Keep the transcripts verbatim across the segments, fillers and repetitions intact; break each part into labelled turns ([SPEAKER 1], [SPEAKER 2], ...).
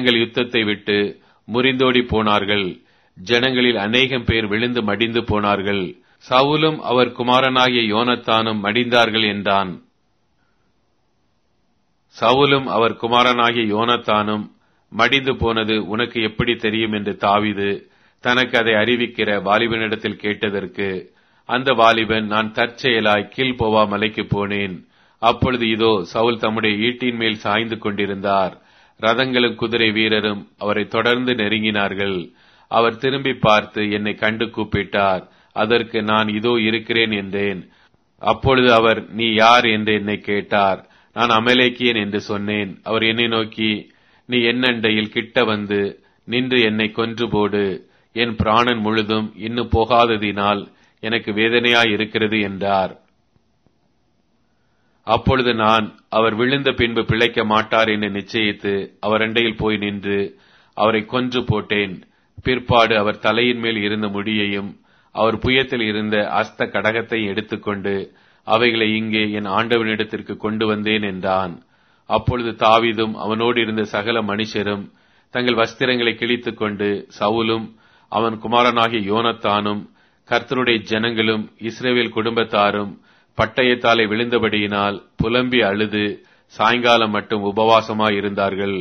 [SPEAKER 1] யுத்தத்தை விட்டு முறிந்தோடி போனார்கள். ஜனங்களில் அநேகம் பேர் விழுந்து மடிந்து போனார்கள். சவுலும் அவர் குமாரனாகிய யோனத்தானும் மடிந்தார்கள் என்றான். சவுலும் அவர் குமாரனாகிய யோனத்தானும் மடிந்து போனது உனக்கு எப்படி தெரியும் என்று தாவீது தனக்கு அதை அறிவிக்கிற வாலிபனிடத்தில் கேட்டதற்கு, அந்த வாலிபன், நான் தற்செயலாய் கில்போவா மலைக்கு போனேன். அப்பொழுது இதோ சவுல் தம்முடைய ஈட்டின் மேல் சாய்ந்து கொண்டிருந்தார். ரதங்களும் குதிரை வீரரும் அவரை தொடர்ந்து நெருங்கினார்கள். அவர் திரும்பி பார்த்து என்னை கண்டு கூப்பிட்டார். அதற்கு நான் இதோ இருக்கிறேன் என்றேன். அப்பொழுது அவர், நீ யார் என்று என்னை கேட்டார். நான் அமலேக்கியன் என்று சொன்னேன். அவர் என்னை நோக்கி, நீ என் அண்டையில் கிட்ட வந்து நின்று என்னை கொன்று போடு. என் பிராணன் முழுதும் இன்னும் போகாததினால் எனக்கு வேதனையாய் இருக்கிறது என்றார். அப்பொழுது நான், அவர் விழுந்த பின்பு பிழைக்க மாட்டார் என்று நிச்சயித்து அவர் அண்டையில் போய் நின்று அவரை கொன்று போட்டேன். பிற்பாடு அவர் தலையின் மேல் இருந்த முடியையும் அவர் புயத்தில் இருந்த அஸ்த கடகத்தை எடுத்துக்கொண்டு அவைகளை இங்கே என் ஆண்டவனிடத்திற்கு கொண்டு வந்தேன் என்றான். அப்பொழுது தாவீதும் அவனோடு இருந்த சகல மனுஷரும் தங்கள் வஸ்திரங்களை கிழித்துக் கொண்டு, சவுலும் அவன் குமாரனாகிய யோனத்தானும் கர்த்தருடைய ஜனங்களும் இஸ்ரவேல் குடும்பத்தாரும் பட்டயத்தாலே விழுந்தபடியினால் புலம்பி அழுது சாயங்காலம் மட்டும் உபவாசமாய் இருந்தார்கள்.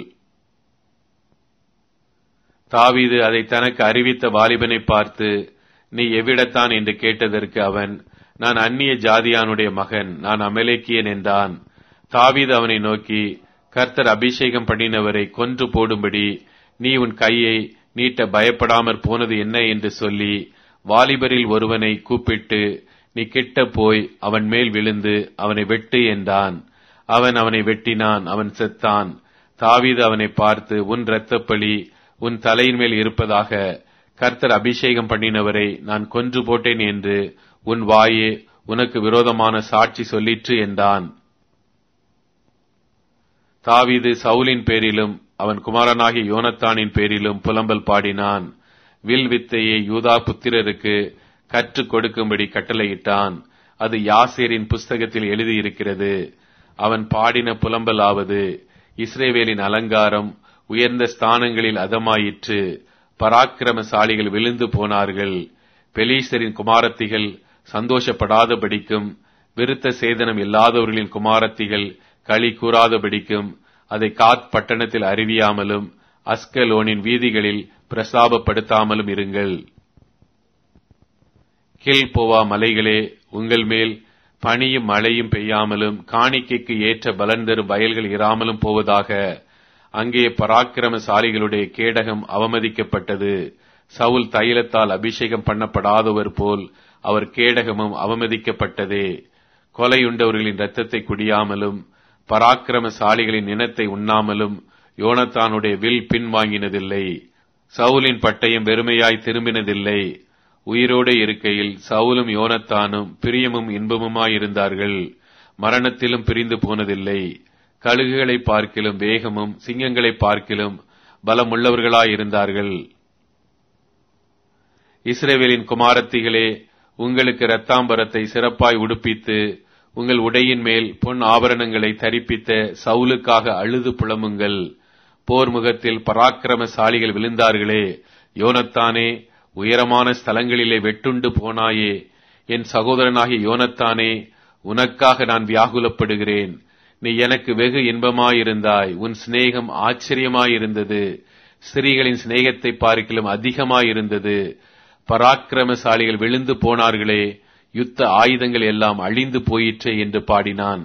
[SPEAKER 1] தாவீது அதை தனக்கு அறிவித்த வாலிபனை பார்த்து, நீ எவ்விடத்தான் என்று கேட்டதற்கு அவன், நான் அந்நிய ஜாதியானுடைய மகன், நான் அமலேக்கியன் என்றான். தாவீது அவனை நோக்கி, கர்த்தர் அபிஷேகம் பண்ணினவரை கொன்று போடும்படி நீ உன் கையை நீட்ட பயப்படாமற் போனது என்ன என்று சொல்லி வாலிபரில் ஒருவனை கூப்பிட்டு, நீ கிட்ட போய் அவன் மேல் விழுந்து அவனை வெட்டு என்றான். அவன் அவனை வெட்டினான். அவன் செத்தான். தாவீது அவனை பார்த்து, உன் இரத்தப்பழி உன் தலையின் மேல் இருப்பதாக. கர்த்தர் அபிஷேகம் பண்ணினவரை நான் கொன்று போட்டேன் என்று உன் வாயே உனக்கு விரோதமான சாட்சி சொல்லிற்று என்றான். தாவீது சவுலின் பேரிலும் அவன் குமாரனாகிய யோனத்தானின் பேரிலும் புலம்பல் பாடினான். வில் வித்தையை யூதா புத்திரருக்கு கற்றுக் கொடுக்கும்படி கட்டளையிட்டான். அது யாசேரின் புஸ்தகத்தில் எழுதியிருக்கிறது. அவன் பாடின புலம்பலாவது, இஸ்ரவேலின் அலங்காரம் உயர்ந்த ஸ்தானங்களில் அதமாயிற்று. பராக்கிரமசாலிகள் விழுந்து போனார்கள். பெலீஸ்தரின் குமாரத்திகள் சந்தோஷப்படாதபடிக்கும் விருத்த சேதனம் இல்லாதவர்களின் குமாரத்திகள் களி கூறாதபடிக்கும் அதை காத் பட்டணத்தில் அறிவியாமலும் அஸ்கலோனின் வீதிகளில் பிரஸ்தாபப்படுத்தாமலும் இருங்கள். கில்போவா மலைகளே, உங்கள் மேல் பனியும் மழையும் பெய்யாமலும் காணிக்கைக்கு ஏற்ற பலன் தரும் வயல்கள் இராமலும் போவதாக. அங்கே பராக்கிரமசாலிகளுடைய கேடகம் அவமதிக்கப்பட்டது. சவுல் தைலத்தால் அபிஷேகம் பண்ணப்படாதவர் போல் அவர் கேடகமும் அவமதிக்கப்பட்டதே. கொலையுண்டவர்களின் இரத்தத்தை குடியாமலும் பராக்கிரமசாலிகளின் இனத்தை உண்ணாமலும் யோனத்தானுடைய வில் பின்வாங்கினதில்லை. சவுலின் பட்டயம் வெறுமையாய் திரும்பினதில்லை. உயிரோடு இருக்கையில் சவுலும் யோனத்தானும் பிரியமும் இன்பமுமாயிருந்தார்கள். மரணத்திலும் பிரிந்து போனதில்லை. கழுகுகளை பார்க்கிலும் வேகமும் சிங்கங்களை பார்க்கிலும் பலமுள்ளவர்களாயிருந்தார்கள். இஸ்ரவேலின் குமாரத்திகளே, உங்களுக்கு இரத்தாம்பரத்தை சிறப்பாய் உடுப்பித்து உங்கள் உடையின் மேல் பொன் ஆபரணங்களை தரிப்பித்த சவுலுக்காக அழுது புலமுங்கள். போர் முகத்தில் பராக்கிரமசாலிகள் விழுந்தார்களே, யோனத்தானே, உயரமான ஸ்தலங்களிலே வெட்டுண்டு போனாயே. என் சகோதரனாகிய யோனத்தானே, உனக்காக நான் வியாகுலப்படுகிறேன். நீ எனக்கு வெகு இன்பமாயிருந்தாய். உன் சிநேகம் ஆச்சரியமாயிருந்தது. ஸ்திரீகளின் சிநேகத்தை பார்க்கிலும் அதிகமாயிருந்தது. பராக்கிரமசாலிகள் விழுந்து போனார்களே, யுத்த ஆயுதங்கள் எல்லாம் அழிந்து போயிற்றே என்று பாடினான்.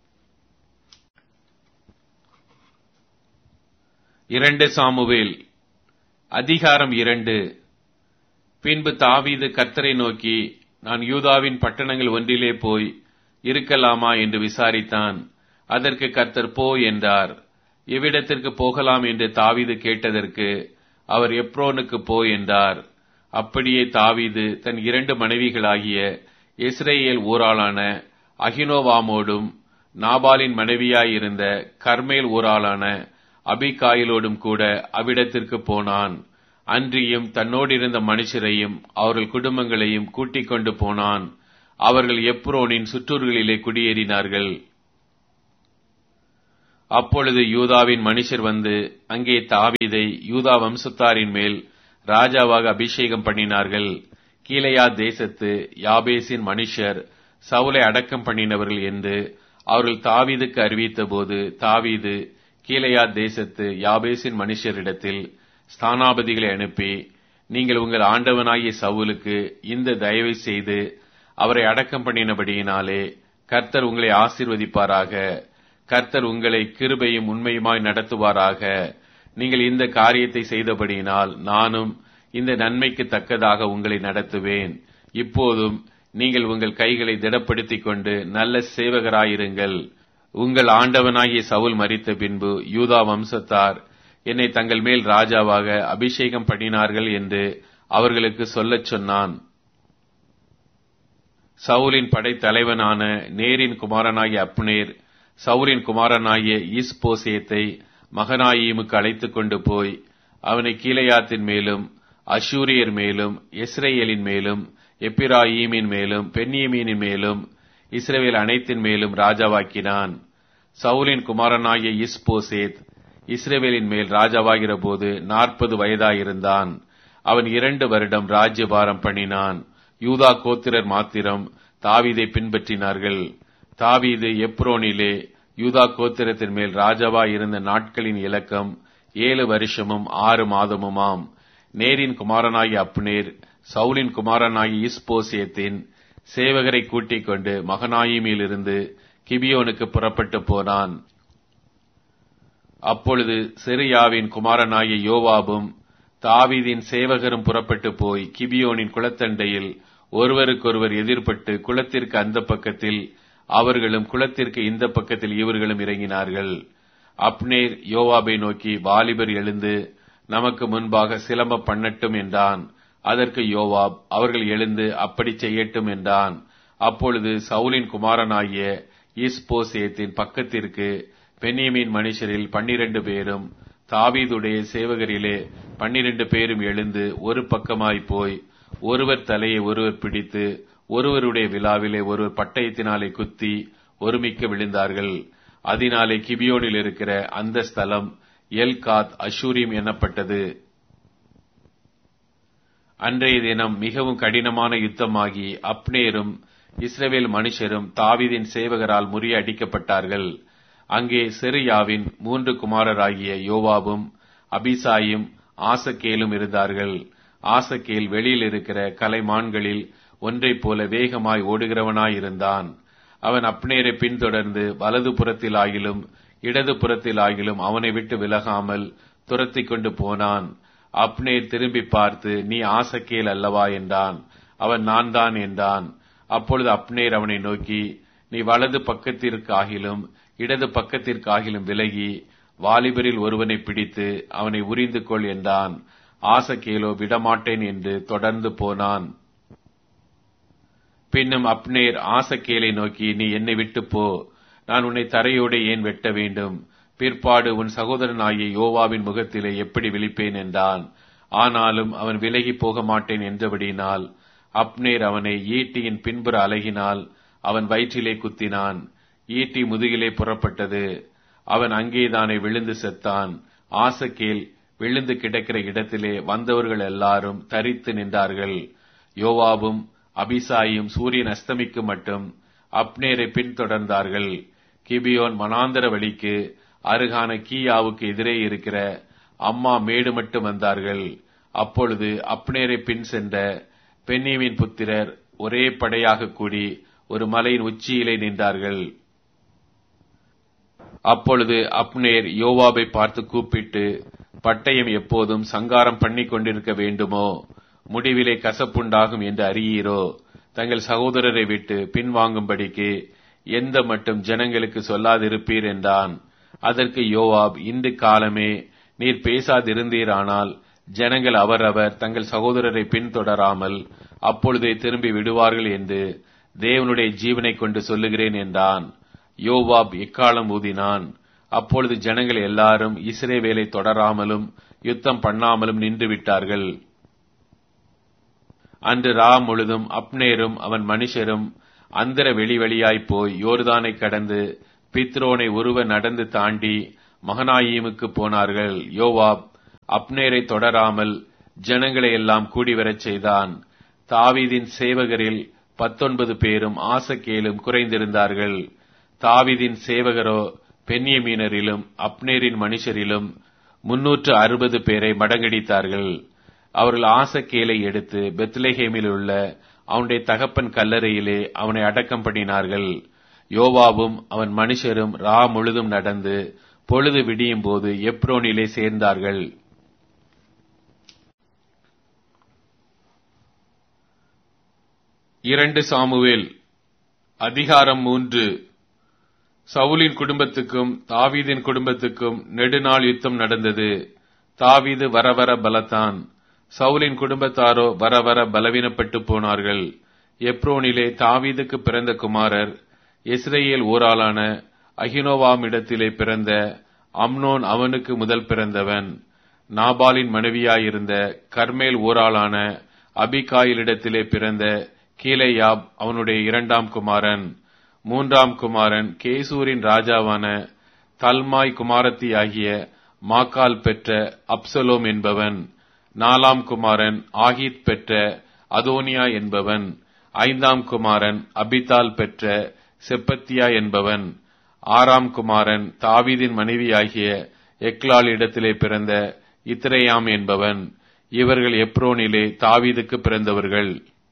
[SPEAKER 1] இரண்டு சாமுவேல் அதிகாரம் இரண்டு. பின்பு தாவீது கர்த்தரை நோக்கி, நான் யூதாவின் பட்டணங்கள் ஒன்றிலே போய் இருக்கலாமா என்று விசாரித்தான். அதற்கு கர்த்தர் போ என்றார். எவ்விடத்திற்கு போகலாம் என்று தாவீது கேட்டதற்கு அவர் எப்ரோனுக்கு போ என்றார். அப்படியே தாவீது தன் இரண்டு மனைவிகளாகிய இஸ்ரேல் ஊராளான அகினோவாமோடும் நாபாலின் மனைவியாயிருந்த கர்மேல் ஊராளான அபிகாயிலோடும் கூட அவ்விடத்திற்கு போனான். அன்றியும் தன்னோடிருந்த மனுஷரையும் அவர்கள் குடும்பங்களையும் கூட்டிக் கொண்டு போனான். அவர்கள் எப்ரோனின் சுற்றூர்களிலே குடியேறினார்கள். அப்பொழுது யூதாவின் மனுஷர் வந்து அங்கே தாவீதை யூதா வம்சத்தாரின் மேல் ராஜாவாக அபிஷேகம் பண்ணினார்கள். கீலேயா தேசத்து யாபேசின் மனுஷர் சவுலை அடக்கம் பண்ணினவர்கள் என்று அவர்கள் தாவீதுக்கு அறிவித்த போது, தாவீது கீலேயா தேசத்து யாபேசின் மனுஷரிடத்தில் ஸ்தானாபதிகளை அனுப்பி, நீங்கள் உங்கள் ஆண்டவனாகிய சவுலுக்கு இந்த தயவை செய்து அவரை அடக்கம் பண்ணினபடியினாலே கர்த்தர் உங்களை ஆசீர்வதிப்பாராக. கர்த்தர் உங்களை கிருபையும் உண்மையுமாய் நடத்துவாராக. நீங்கள் இந்த காரியத்தை செய்தபடியினால் நானும் இந்த நன்மைக்கு தக்கதாக உங்களை நடத்துவேன். இப்போதும் நீங்கள் உங்கள் கைகளை திடப்படுத்திக் கொண்டு நல்ல சேவகராயிருங்கள். உங்கள் ஆண்டவனாகிய சவுல் மரித்த பின்பு யூதா வம்சத்தார் என்னை தங்கள் மேல் ராஜாவாக அபிஷேகம் பண்ணினார்கள் என்று அவர்களுக்கு சொல்லச் சொன்னான். சவுலின் படைத்தலைவனான நேரின் குமாரனாகிய அப்னேர் சவுலின் குமாரனாகிய ஈஸ்போசேத்தை மகனாயீமுக்கு அழைத்துக் கொண்டு போய் அவனை கீலேயாத்தின் மேலும் அஷூரியர் மேலும் இஸ்ரேலின் மேலும் எப்பிராயீமின் மேலும் பென்யமீனின் மேலும் இஸ்ரவேல் அனைத்தின் மேலும் ராஜாவாக்கினான். சவுலின் குமாரனாகிய இஸ்போசேத் இஸ்ரவேலின் மேல் ராஜாவாகிற போது நாற்பது வயதாயிருந்தான். அவன் இரண்டு வருடம் ராஜ்யபாரம் பண்ணினான். யூதா கோத்திரர் மாத்திரம் தாவீதை பின்பற்றினார்கள். தாவீது எப்ரோனிலே யூதா கோத்திரத்தின் மேல் ராஜாவாய் இருந்த நாட்களின் இலக்கம் ஏழு வருஷமும் ஆறு மாதமுமாம். நேரின் குமாரனாகிய அப்னேர் சவுலின் குமாரனாகிய இஸ்போசேத்தின் சேவகரை கூட்டிக் கொண்டு மகனாயீமிலிருந்து கிபியோனுக்கு புறப்பட்டு போனான். அப்பொழுது செருயாவின் குமாரனாகிய யோவாபும் தாவீதின் சேவகரும் புறப்பட்டு போய் கிபியோனின் குளத்தண்டையில் ஒருவருக்கொருவர் எதிர்பட்டு குளத்திற்கு அந்த பக்கத்தில் அவர்களும் குளத்திற்கு இந்த பக்கத்தில் இவர்களும் இறங்கினார்கள். அப்னேர் யோவாபை நோக்கி, வாலிபர் எழுந்து நமக்கு முன்பாக சிலம்ப பண்ணட்டும் என்றான். அதற்கு யோவாப், அவர்கள் எழுந்து அப்படி செய்யட்டும் என்றான். அப்பொழுது சவுலின் குமாரனாகிய இஸ்போசேத்தின் பக்கத்திற்கு பென்யமீன் மனுஷரில் பன்னிரண்டு பேரும் தாவீதுடைய சேவகரிலே பன்னிரண்டு பேரும் எழுந்து ஒரு பக்கமாய் போய் ஒருவர் தலையை ஒருவர் பிடித்து ஒருவருடைய விழாவிலே ஒருவர் பட்டயத்தினாலே குத்தி ஒருமிக்க விழுந்தார்கள். அதனாலே கிபியோனில் இருக்கிற அந்த ஸ்தலம் எல்காத் அஷூரிம் எனப்பட்டது. அன்றைய தினம் மிகவும் கடினமான யுத்தமாகி அப்னேரும் இஸ்ரவேல் மனுஷரும் தாவீதின் சேவகரால் முறியடிக்கப்பட்டார்கள். அங்கே செருயாவின் மூன்று குமாரராகிய யோவாபும் அபிசாயும் ஆசகேலும் இருந்தார்கள். ஆசகேல் வெளியில் இருக்கிற கலைமான்களில் ஒன்றைப் போல வேகமாய் ஓடுகிறவனாயிருந்தான். அவன் அப்னேரை பின்தொடர்ந்து வலது புறத்திலாகிலும் இடது புறத்திலாகிலும் அவனை விட்டு விலகாமல் துரத்தி கொண்டு போனான். அப்னேர் திரும்பி பார்த்து, நீ ஆசகேல் அல்லவா என்றான். அவன் நான் தான் என்றான். அப்பொழுது அப்னேர் அவனை நோக்கி, நீ வலது பக்கத்திற்காகிலும் இடது பக்கத்திற்காகிலும் விலகி வாலிபரில் ஒருவனை பிடித்து அவனை உரிந்து கொள் என்றான். ஆசகேலோ விடமாட்டேன் என்று தொடர்ந்து போனான். பின்னும் அப்னேர் ஆசகேலை நோக்கி, நீ என்னை விட்டு போ, நான் உன்னை தரையோடு ஏன் வெட்ட வேண்டும்? பிற்பாடு உன் சகோதரனாகிய யோவாவின் முகத்திலே எப்படி விழிப்பேன் என்றான். ஆனாலும் அவன் விலகி போக மாட்டேன் என்றபடியினால் அப்னேர் அவனை ஈட்டியின் பின்புற அலகினால் அவன் வயிற்றிலே குத்தினான். ஈட்டி முதுகிலே புறப்பட்டது. அவன் அங்கேதானே விழுந்து செத்தான். ஆசகேல் விழுந்து கிடக்கிற இடத்திலே வந்தவர்கள் எல்லாரும் தரித்து நின்றார்கள். யோவாபும் அபிசாயும் சூரியன் அஸ்தமிக்கும் மட்டும் அப்னேரை பின்தொடர்ந்தார்கள். கிபியோன் மனாந்தர வழிக்கு அருகான கீயாவுக்கு எதிரே இருக்கிற அம்மா மேடு மட்டும் வந்தார்கள். அப்பொழுது அப்னேரை பின் சென்ற பென்யமீன் புத்திரர் ஒரே படையாக கூடி ஒரு மலையின் உச்சியிலே நின்றார்கள். அப்பொழுது அப்னேர் யோவாபை பார்த்து கூப்பிட்டு, பட்டயம் எப்போதும் சங்காரம் பண்ணி கொண்டிருக்க வேண்டுமோ? முடிவிலே கசப்புண்டாகும் என்று அறியீரோ? தங்கள் சகோதரரை விட்டு பின்வாங்கும்படிக்கு எந்த மட்டும் ஜனங்களுக்கு சொல்லாதிருப்பீர் என்றான். அதற்கு யோவாப், இன்று காலமே நீர் பேசாதிருந்தீரானால் ஜனங்கள் அவரவர் தங்கள் சகோதரரை பின்தொடராமல் அப்பொழுதே திரும்பி விடுவார்கள் என்று தேவனுடைய ஜீவனை கொண்டு சொல்லுகிறேன் என்றான். யோவாப் எக்காலம் ஊதினான். அப்பொழுது ஜனங்கள் எல்லாரும் இஸ்ரவேலை தொடராமலும் யுத்தம் பண்ணாமலும் நின்று விட்டார்கள். அன்று ரா முழுதும் அப்னேரும் அவன் மனுஷரும் அந்தர வெளி வழியாய் போய் யோர்தானை கடந்து பித்ரோனை ஒருவர் நடந்து தாண்டி மகனாயீமுக்கு போனார்கள். யோவாப் அப்னேரை தொடராமல் ஜனங்களை எல்லாம் கூடிவரச் செய்தான். தாவீதின் சேவகரில் பத்தொன்பது பேரும் ஆசகேலும் குறைந்திருந்தார்கள். தாவீதின் சேவகரோ பென்யமீனரிலும் அப்னேரின் மனுஷரிலும் முன்னூற்று அறுபது பேரை மடங்கடித்தார்கள். அவர்கள் ஆசகேலை எடுத்து பெத்லெகேமில் உள்ள அவனுடைய தகப்பன் கல்லறையிலே அவனை அடக்கம் பண்ணினார்கள். யோவாவும் அவன் மனுஷரும் ரா முழுதும் நடந்து பொழுது விடியும் போது எப்ரோனிலே சேர்ந்தார்கள். இரண்டு சாமுவேல் அதிகாரம் மூன்று. சவுலின் குடும்பத்துக்கும் தாவீதின் குடும்பத்துக்கும் நெடுநாள் யுத்தம் நடந்தது. தாவீது வரவர பலத்தான், சவுலின் குடும்பத்தாரோ வரவர பலவீனப்பட்டு போனார்கள். எப்ரோனிலே தாவீதுக்கு பிறந்த குமாரர் இஸ்ரேல் ஊராளான அகினோவாமிடத்திலே பிறந்த அம்னோன் அவனுக்கு முதல் பிறந்தவன். நாபாலின் மனைவியாயிருந்த கர்மேல் ஊராளான அபிகாயிலிடத்திலே பிறந்த கீலேயாப் அவனுடைய இரண்டாம் குமாரன். மூன்றாம் குமாரன் கேசூரின் ராஜாவான தல்மாய் குமாரத்தியாகிய மாக்கால் பெற்ற அப்சலோம் என்பவன். நாலாம் குமாரன் ஆகீத் பெற்ற அதோனியா என்பவன். ஐந்தாம் குமாரன் அபித்தால் பெற்ற செப்பத்தியா என்பவன். ஆறாம் குமாரன் தாவீதின் மனைவியாகிய எக்லால் இடத்திலே பிறந்த இத்ரேயாம் என்பவன். இவர்கள் எப்ரோனிலே தாவீதுக்கு பிறந்தவர்கள்.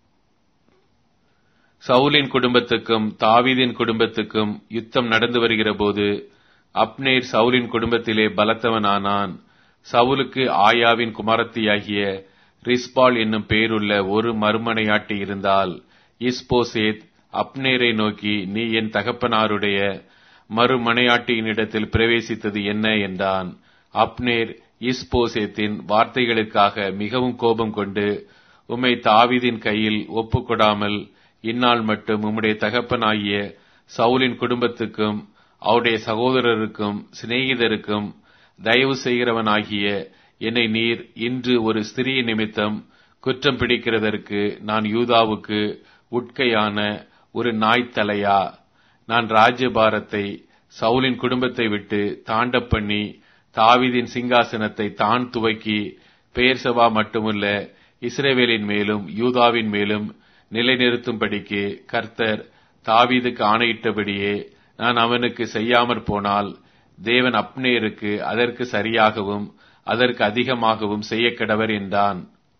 [SPEAKER 1] சவுலின் குடும்பத்துக்கும் தாவீதின் குடும்பத்துக்கும் யுத்தம் நடந்து வருகிற போது அப்னேர் சவுலின் குடும்பத்திலே பலத்தவனானான். சவுலுக்கு ஆயாவின் குமாரத்தியாகிய ரிஸ்பால் என்னும் பேருள்ள ஒரு மறுமனையாட்டி இருந்தால். இஸ்போசேத் அப்னேரை நோக்கி, நீ என் தகப்பனாருடைய மறுமனையாட்டியினிடத்தில் பிரவேசித்தது என்ன என்றான். அப்னேர் இஸ்போசேத்தின் வார்த்தைகளுக்காக மிகவும் கோபம் கொண்டு, உம்மை தாவீதின் கையில் ஒப்புக்கொடாமல் இந்நாள் மட்டும் உம்முடைய தகப்பனாகிய சவுலின் குடும்பத்துக்கும் அவருடைய சகோதரருக்கும் சிநேகிதருக்கும் தயவு செய்கிறவனாகிய என்னை நீர் இன்று ஒரு ஸ்திரீ நிமித்தம் குற்றம் பிடிக்கிறதற்கு நான் யூதாவுக்கு உட்கையான ஒரு நாய்த்தலையா? நான் ராஜ்யபாரத்தை சவுலின் குடும்பத்தை விட்டு தாண்ட பண்ணி தாவீதின் சிங்காசனத்தை தான் துவக்கி பெயர்சபா மட்டுமல்ல இஸ்ரவேலின் மேலும் யூதாவின் மேலும் நிலைநிறுத்தும்படிக்கு கர்த்தர் தாவீதுக்கு ஆணையிட்டபடியே நான் அவனுக்கு செய்யாமற் போனால் தேவன் அப்னேருக்கு அதற்கு சரியாகவும் அதற்கு அதிகமாகவும் செய்ய கடவர் என்றான்.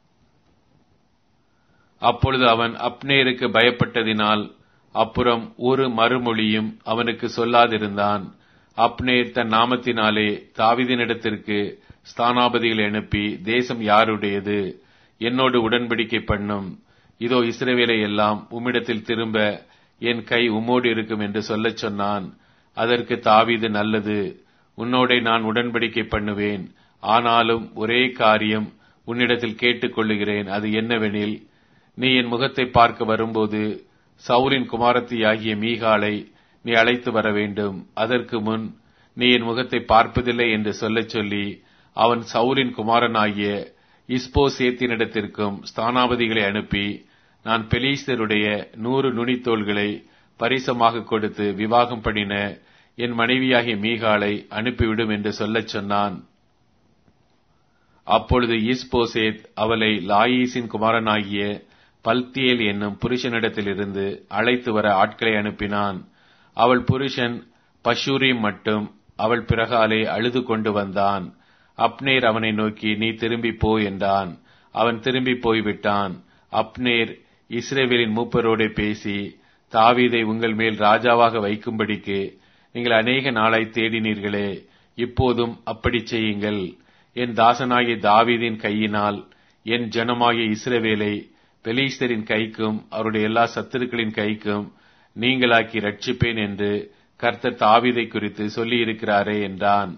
[SPEAKER 1] அப்பொழுது அவன் அப்னேருக்கு பயப்பட்டதினால் அப்புறம் ஒரு மறுமொழியும் அவனுக்கு சொல்லாதிருந்தான். அப்னேர் தன் நாமத்தினாலே தாவீதினிடத்திற்கு ஸ்தானாபதிகளை அனுப்பி, தேசம் யாருடையது? என்னோடு உடன்படிக்கை பண்ணும். இதோ இஸ்ரவேலை எல்லாம் உம்மிடத்தில் திரும்ப என் கை உம்மோடு இருக்கும் என்று சொல்லச் சொன்னான். அதற்கு தாவீது, நல்லது, உன்னோடே நான் உடன்படிக்கை பண்ணுவேன். ஆனாலும் ஒரே காரியம் உன்னிடத்தில் கேட்டுக்கொள்ளுகிறேன். அது என்னவெனில், நீ என் முகத்தை பார்க்க வரும்போது சவுலின் குமாரத்தியாகிய மீகாலை நீ அழைத்து வர வேண்டும். அதற்கு முன் நீ என் முகத்தை பார்ப்பதில்லை என்று சொல்லச் சொல்லி அவன் சவுலின் குமாரனாகிய இஸ்போசேத்தினிடத்திற்கும் ஸ்தானாபதிகளை அனுப்பி, நான் பெலிஸ்தருடைய நூறு நுனித்தோள்களை பரிசமாக கொடுத்து விவாகம் பண்ணின என் மனைவியாகிய மீகாலை அனுப்பிவிடும் என்று சொல்லச் சொன்னான். அப்பொழுது இஸ்போசேத் அவளை லாயீசின் குமாரனாகிய பல்தியேல் என்னும் புருஷனிடத்திலிருந்து அழைத்து வர ஆட்களை அனுப்பினான். அவள் புருஷன் பஷூரிம் மட்டும் அவள் பிறகாலே அழுது கொண்டு வந்தான். அப்னேர் அவனை நோக்கி, நீ திரும்பி போ என்றான். அவன் திரும்பி போய்விட்டான். அப்னேர் இஸ்ரவேலின் மூப்பரோடே பேசி, தாவீதை உங்கள் மேல் ராஜாவாக வைக்கும்படிக்கு நீங்கள் அநேக நாளாய் தேடினீர்களே, இப்போதும் அப்படி செய்யுங்கள். என் தாசனாகிய தாவீதின் கையினால் என் ஜனமாகிய இஸ்ரவேலை பெலிஸ்தரின் கைக்கும் அவருடைய எல்லா சத்துருக்களின் கைக்கும் நீங்களாக்கி ரட்சிப்பேன் என்று கர்த்தர் தாவீதை குறித்து சொல்லியிருக்கிறாரே என்றான்.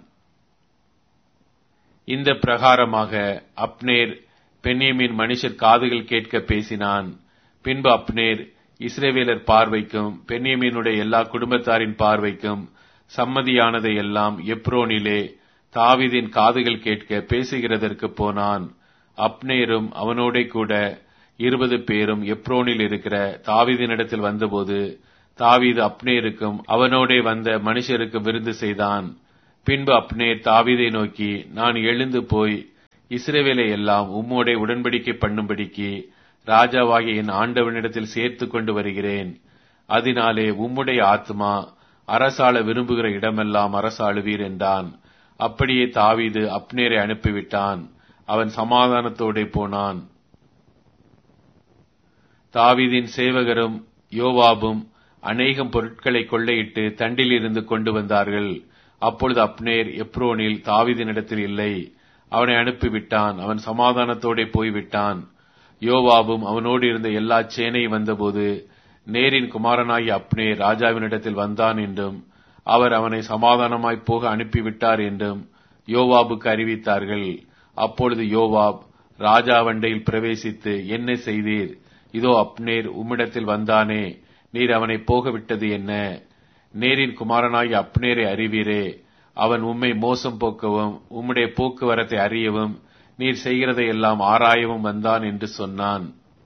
[SPEAKER 1] இந்த பிரகாரமாக அப்னேர் பென்யமீன் மனுஷர் காதுகள் கேட்க பேசினான். பின்பு அப்னேர் இஸ்ரவேலர் பார்வைக்கும் பென்யமீனுடைய எல்லா குடும்பத்தாரின் பார்வைக்கும் சம்மதியானதை எல்லாம் எப்ரோனிலே தாவீதின் காதுகள் கேட்க பேசுகிறதற்கு போனான். அப்னேரும் அவனோட கூட இருபது பேரும் எப்ரோனில் இருக்கிற தாவீதினிடத்தில் வந்தபோது தாவீது அப்னேருக்கும் அவனோடே வந்த மனுஷருக்கு விருந்து செய்தான். பின்பு அப்னேர் தாவீதை நோக்கி, நான் எழுந்து போய் இஸ்ரவேலை எல்லாம் உம்மோடே உடன்படிக்கை பண்ணும்படிக்கு ராஜாவாகிய என் ஆண்டவனிடத்தில் சேர்த்து கொண்டு வருகிறேன். அதனாலே உம்முடைய ஆத்மா அரசாள விரும்புகிற இடமெல்லாம் அரசாளுவீர் என்றான். அப்படியே தாவீது அப்னேரை அனுப்பிவிட்டான். அவன் சமாதானத்தோடே போனான். தாவீதின் சேவகரும் யோவாபும் அநேகம் பொருட்களை கொள்ளையிட்டு தண்டில் இருந்து கொண்டு வந்தார்கள். அப்பொழுது அப்னேர் எப்ரோனில் தாவீதினிடத்தில் இல்லை. அவனை அனுப்பிவிட்டான். அவன் சமாதானத்தோடே போய்விட்டான். யோவாபும் அவனோடு இருந்த எல்லா சேனையும் வந்தபோது நேரின் குமாரனாகிய அப்னேர் ராஜாவினிடத்தில் வந்தான் என்றும் அவர் அவனை சமாதானமாய் போக அனுப்பிவிட்டார் என்றும் யோவாபுக்கு அறிவித்தார்கள். அப்பொழுது யோவாப் ராஜாவண்டையில் பிரவேசித்து, என்ன செய்தீர்? இதோ அப்னேர் உம்மிடத்தில் வந்தானே, நீர் அவனை போக விட்டது என்ன? நேரின் குமாரனாகிய அப்னேரை அறிவீரே. அவன் உம்மை மோசம் போக்கவும் உம்முடைய போக்குவரத்தை அறியவும் நீர் செய்கிறதை எல்லாம் ஆராயவும் வந்தான் என்று சொன்னான்.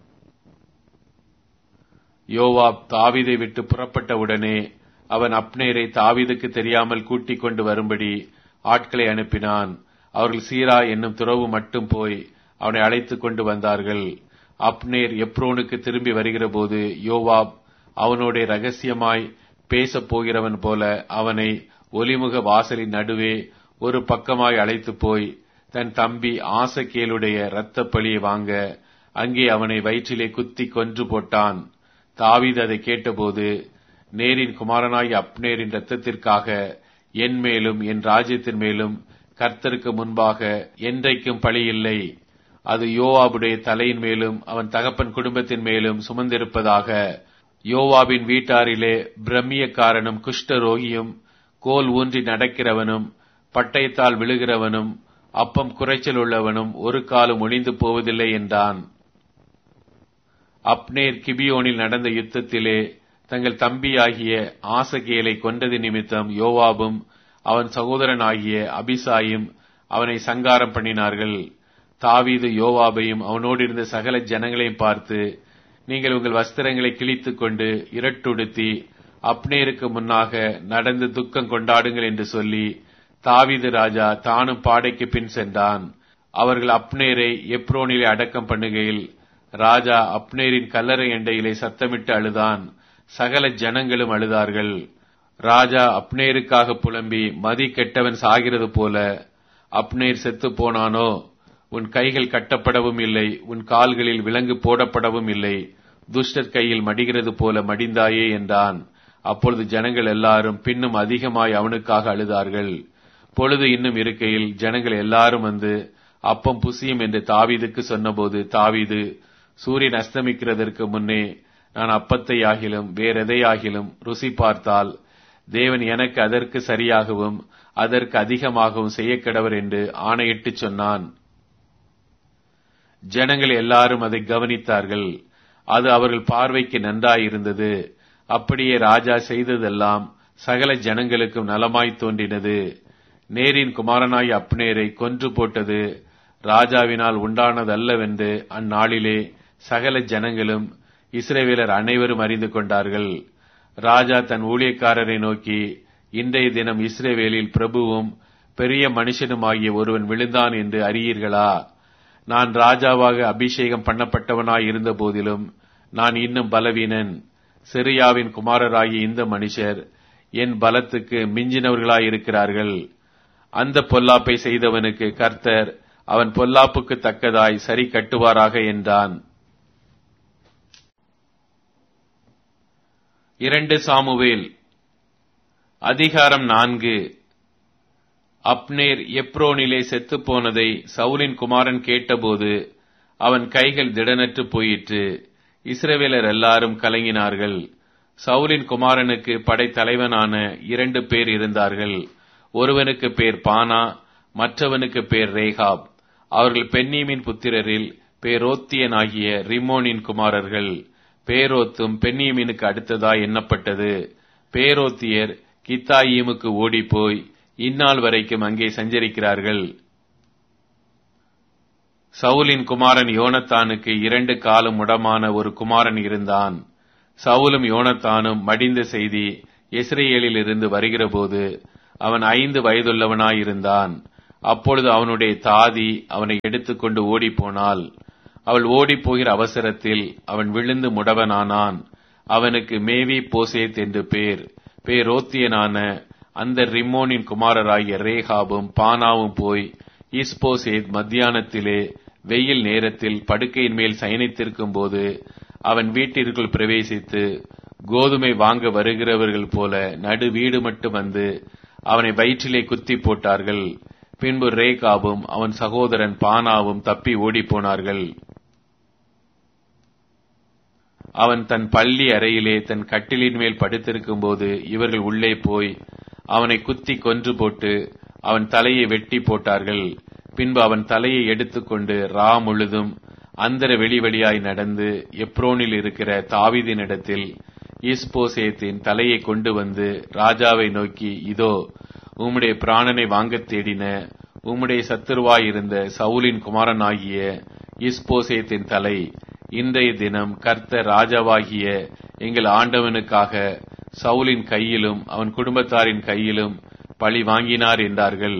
[SPEAKER 1] யோவாப் தாவீதை விட்டு புறப்பட்ட உடனே அவன் அப்னேரை தாவீதுக்கு தெரியாமல் கூட்டிக் கொண்டு வரும்படி ஆட்களை அனுப்பினான். அவர்கள் சீரா என்னும் துறவு மட்டும் போய் அவனை அழைத்துக் கொண்டு வந்தார்கள். அப்னேர் எப்ரோனுக்கு திரும்பி வருகிற போது யோவாப் அவனோட ரகசியமாய் பேசப் போகிறவன் போல அவனை ஒலிமுக வாசலின் நடுவே ஒரு பக்கமாய் அழைத்து போய் தன் தம்பி ஆசகேலுடைய இரத்த பழியை வாங்க அங்கே அவனை வயிற்றிலே குத்தி கொன்று போட்டான். தாவீது அதை கேட்டபோது, நேரின் குமாரனாகிய அப்னேரின் இரத்தத்திற்காக என் மேலும் என் ராஜ்யத்தின் மேலும் கர்த்தருக்கு முன்பாக என்றைக்கும் பழி இல்லை. அது யோவாபுடைய தலையின் மேலும் அவன் தகப்பன் குடும்பத்தின் மேலும் சுமந்திருப்பதாக. யோவாபின் வீட்டாரிலே பிரம்மியக்காரனும் குஷ்டரோகியும் கோல் ஊன்றி நடக்கிறவனும் பட்டயத்தால் விழுகிறவனும் அப்பம் குறைச்சல் உள்ளவனும் ஒரு காலம் ஒளிந்து போவதில்லை என்றான். அப்னேர் கிபியோனில் நடந்த யுத்தத்திலே தங்கள் தம்பியாகிய ஆசகேலை கொண்டது நிமித்தம் யோவாபும் அவன் சகோதரனாகிய அபிசாயும் அவனை சங்காரம் பண்ணினார்கள். தாவீது யோவாபையும் அவனோடு இருந்த சகல ஜனங்களையும் பார்த்து, நீங்கள் உங்கள் வஸ்திரங்களை கிழித்துக் கொண்டு இரட்டுடுத்தி அப்னேருக்கு முன்னாக நடந்து துக்கம் கொண்டாடுங்கள் என்று சொல்லி தாவீது ராஜா தானும் பாடைக்கு பின் சென்றான். அவர்கள் அப்னேரை எப்ரோனிலே அடக்கம் பண்ணுகையில் ராஜா அப்னேரின் கல்லறை எண்டையிலே சத்தமிட்டு அழுதான். சகல ஜனங்களும் அழுதார்கள். ராஜா அப்னேருக்காக புலம்பி, மதி கெட்டவன் சாகிறது போல அப்னேர் செத்து போனானோ? உன் கைகள் கட்டப்படவும் இல்லை, உன் கால்களில் விலங்கு போடப்படவும் இல்லை, துஷ்டர் கையில் மடிகிறது போல மடிந்தாயே என்றான். அப்பொழுது ஜனங்கள் எல்லாரும் பின்னும் அதிகமாய் அவனுக்காக அழுதார்கள். பொழுது இன்னும் இருக்கையில் ஜனங்கள் எல்லாரும் வந்து அப்பம் புசியும் என்று தாவீதுக்கு சொன்னபோது தாவீது, சூரியன் அஸ்தமிக்கிறதற்கு முன்னே நான் அப்பத்தை ஆகிலும் வேறெதையாகிலும் ருசி பார்த்தால் தேவன் எனக்கு அதற்கு சரியாகவும் அதற்கு அதிகமாகவும் செய்யக்கடவர் என்று ஆணையிட்டு சொன்னான். ஜனங்கள் எல்லாரும் அதை கவனித்தார்கள். அது அவர்கள் பார்வைக்கு நன்றாயிருந்தது. அப்படியே ராஜா செய்ததெல்லாம் சகல ஜனங்களுக்கும் நலமாய் தோன்றினது. நேரின் குமாரனாய் அப்னேரை கொன்று போட்டது ராஜாவினால் உண்டானதல்லவென்று அந்நாளிலே சகல ஜனங்களும் இஸ்ரவேலர் அனைவரும் அறிந்து கொண்டார்கள். ராஜா தன் ஊழியக்காரரை நோக்கி, இன்றைய தினம் இஸ்ரவேலில் பிரபுவும் பெரிய மனுஷனுமாகிய ஒருவன் விழுந்தான் என்று அறியீர்களா? நான் ராஜாவாக அபிஷேகம் பண்ணப்பட்டவனாய் இருந்த போதிலும் நான் இன்னும் பலவீனன். சிரியாவின் குமாரராகிய இந்த மனுஷர் என் பலத்துக்கு மிஞ்சினவர்களாயிருக்கிறார்கள். அந்த பொல்லாப்பை செய்தவனுக்கு கர்த்தர் அவன் பொல்லாப்புக்கு தக்கதாய் சரி கட்டுவாராக என்றான். இரண்டு சாமுவேல் அதிகாரம் நான்கு. அப்னேர் எப்ரோனிலே செத்துப் போனதை சவுலின் குமாரன் கேட்டபோது அவன் கைகள் திடனற்று போயிற்று. இஸ்ரவேலர் எல்லாரும் கலங்கினார்கள். சவுலின் குமாரனுக்கு படைத்தலைவனான இரண்டு பேர் இருந்தார்கள். ஒருவனுக்கு பேர் பானா, மற்றவனுக்கு பேர் ரேகாப். அவர்கள் பென்னீமின் புத்திரரில் பேரோத்தியனாகிய ரிமோனின் குமாரர்கள். பேரோத்தும் பென்னீமினுக்கு அடுத்ததாய் எண்ணப்பட்டது. பேரோத்தியர் கித்தாயீமுக்கு ஓடிப்போய் இந்நாள் வரைக்கும் அங்கே சஞ்சரிக்கிறார்கள். சவுலின் குமாரன் யோனத்தானுக்கு இரண்டு காலும் முடமான ஒரு குமாரன் இருந்தான். சவுலும் யோனத்தானும் மடிந்த செய்தி இஸ்ரேலில் இருந்து வருகிறபோது அவன் ஐந்து வயதுள்ளவனாயிருந்தான். அப்பொழுது அவனுடைய தாதி அவனை எடுத்துக்கொண்டு ஓடிப்போனாள். அவள் ஓடிப்போகிற அவசரத்தில் அவன் விழுந்து முடவனானான். அவனுக்கு மேவி போசேத் என்று பேர். பேரோத்தியனான அந்த ரிம்மோனின் குமாரராகிய ரேகாபும் பானாவும் போய் இஸ்போசேத் மத்தியானத்திலே வெயில் நேரத்தில் படுக்கையின் மேல் சயனித்திருக்கும் போது அவன் வீட்டிற்குள் பிரவேசித்து கோதுமை வாங்க வருகிறவர்கள் போல நடு வீடு மட்டும் வந்து அவனை வயிற்றிலே குத்தி போட்டார்கள். பின்பு ரேகாபும் அவன் சகோதரன் பானாவும் தப்பி ஓடிப்போனார்கள். அவன் தன் பள்ளி அறையிலே தன் கட்டிலின் மேல் படுத்திருக்கும் போது இவர்கள் உள்ளே போய் அவனை குத்தி கொன்று போட்டு அவன் தலையை வெட்டி போட்டார்கள். பின்பு அவன் தலையை எடுத்துக்கொண்டு ரா முழுதும் அந்தர வெளி வழியாய் நடந்து எப்ரோனில் இருக்கிற தாவீதினிடத்தில் இஸ்போசேத்தின் தலையை கொண்டு வந்து ராஜாவை நோக்கி, இதோ உம்முடைய பிராணனை வாங்கத் தேடின உம்முடைய சத்துருவாயிருந்த சவுலின் குமாரனாகிய இஸ்போசேத்தின் தலை இன்றைய தினம் கர்த்தர் ராஜாவாகிய எங்கள் ஆண்டவனுக்காக சவுலின் கையிலும் அவன் குடும்பத்தாரின் கையிலும் பழி வாங்கினார் என்றார்கள்.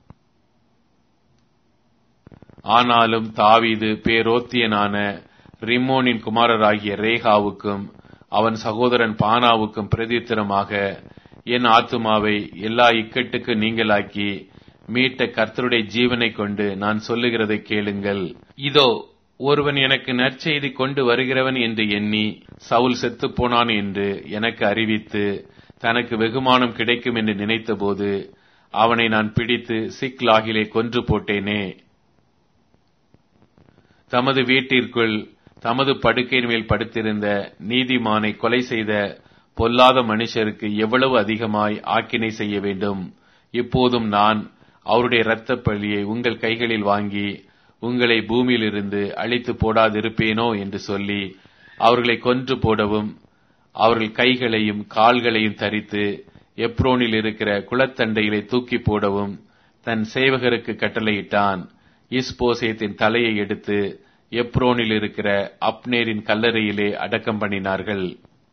[SPEAKER 1] ஆனாலும் தாவீது பேரோத்தியனான ரிம்மோனின் குமாரராகிய ரேகாவுக்கும் அவன் சகோதரன் பானாவுக்கும் பிரதித்திரமாக, என் ஆத்துமாவை எல்லா இக்கட்டுக்கு நீங்களாக்கி மீட்ட கர்த்தருடைய ஜீவனை கொண்டு நான் சொல்லுகிறதை கேளுங்கள். இதோ ஒருவன் எனக்கு நற்செய்தி கொண்டு வருகிறவன் என்று எண்ணி சவுல் செத்துப்போனான் என்று எனக்கு அறிவித்து தனக்கு வெகுமானம் கிடைக்கும் என்று நினைத்தபோது அவனை நான் பிடித்து சிக்லாகிலே கொன்று போட்டேனே. தமது வீட்டிற்குள் தமது படுக்கையின் மேல் படுத்திருந்த நீதிமானை கொலை செய்த பொல்லாத மனுஷருக்கு எவ்வளவு அதிகமாய் ஆக்கினை செய்ய வேண்டும். இப்போதும் நான் அவருடைய இரத்தப் பழியை உங்கள் கைகளில் வாங்கி உங்களை பூமியிலிருந்து அழித்து போடாதிருப்பேனோ என்று சொல்லி அவர்களை கொன்று போடவும் அவர்கள் கைகளையும் கால்களையும் தரித்து எப்ரோனில் இருக்கிற குளத்தண்டையிலே தூக்கி போடவும் தன் சேவகருக்கு கட்டளையிட்டான். இஸ்போசேத்தின் தலையை எடுத்து எப்ரோனில் இருக்கிற அப்னேரின் கல்லறையிலே அடக்கம் பண்ணினார்கள்.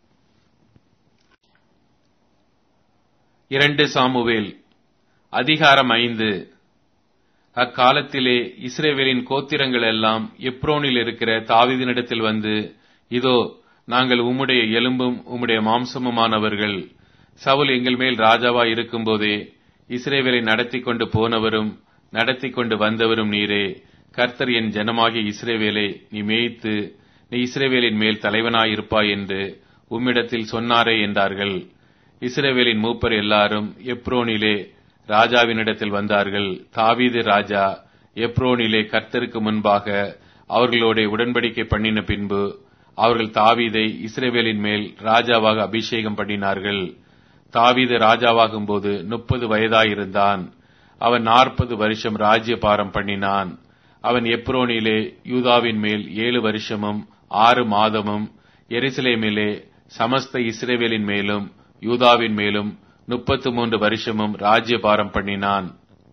[SPEAKER 1] இரண்டு சாமுவேல் அதிகாரம் ஐந்து. அக்காலத்திலே இஸ்ரவேலின் கோத்திரங்கள் எல்லாம் எப்ரோனில் இருக்கிற தாவீதினிடத்தில் வந்து, இதோ நாங்கள் உம்முடைய எலும்பும் உம்முடைய மாம்சமுமானவர்கள். சவுல் எங்கள் மேல் ராஜாவாய் இருக்கும்போதே இஸ்ரவேலை நடத்தி கொண்டு போனவரும் நடத்தி கொண்டு வந்தவரும் நீரே. கர்த்தர் என் ஜனமாகிய இஸ்ரவேலை நீ மேய்த்து நீ இஸ்ரவேலின் மேல் தலைவனாயிருப்பாய் என்று உம்மிடத்தில் சொன்னாரே என்றார்கள். இஸ்ரவேலின் மூப்பர் எல்லாரும் எப்ரோனிலே ராஜாவினிடத்தில் வந்தார்கள். தாவீது ராஜா எப்ரோனிலே கர்த்தருக்கு முன்பாக அவர்களோட உடன்படிக்கை பண்ணின பின்பு அவர்கள் தாவீதை இஸ்ரவேலின் மேல் ராஜாவாக அபிஷேகம் பண்ணினார்கள். தாவீது ராஜாவாகும் போது முப்பது வயதாயிருந்தான். அவன் நாற்பது வருஷம் ராஜ்யபாரம் பண்ணினான். அவன் எப்ரோனிலே யூதாவின் மேல் ஏழு வருஷமும் ஆறு மாதமும் எருசலேமிலே சமஸ்த இஸ்ரவேலின் மேலும் யூதாவின் மேலும் முப்பத்து மூன்று வருஷமும் ராஜ்யபாரம் பண்ணினான்.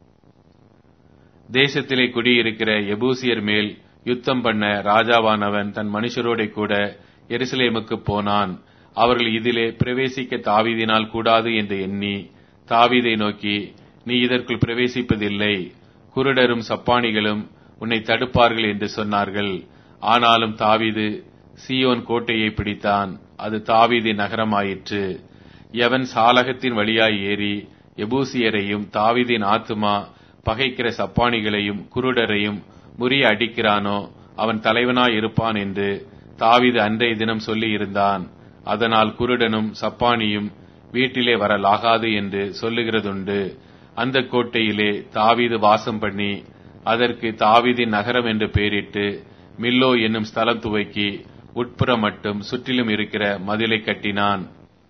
[SPEAKER 1] தேசத்திலே குடியிருக்கிற எபூசியர் மேல் யுத்தம் பண்ண ராஜாவானவன் தன் மனுஷரோட கூட எருசலேமுக்கு போனான். அவர்கள் இதிலே பிரவேசிக்க தாவீதினால் கூடாது என்று எண்ணி தாவீதை நோக்கி, நீ இதற்குள் பிரவேசிப்பதில்லை, குருடரும் சப்பானிகளும் உன்னை தடுப்பார்கள் என்று சொன்னார்கள். ஆனாலும் தாவீது சீயோன் கோட்டையை பிடித்தான். அது தாவீதின் நகரமாயிற்று. எவன் சாலகத்தின் வழியாய் ஏறி எபூசியரையும் தாவீதின் ஆத்துமா பகைக்கிற சப்பானிகளையும் குருடரையும் முறிய அடிக்கிறானோ அவன் தலைவனாய் இருப்பான் என்று தாவீது அன்றைய தினம் சொல்லி இருந்தான். அதனால் குருடனும் சப்பானியும் வீட்டிலே வரலாகாது என்று சொல்லுகிறதுண்டு. அந்த கோட்டையிலே தாவீது வாசம் பண்ணி அதற்கு தாவீதின் நகரம் என்று பெயரிட்டு மில்லோ என்னும் ஸ்தலம் துவக்கி உட்புறம் மட்டும் சுற்றிலும் இருக்கிற மதிலை கட்டினான்.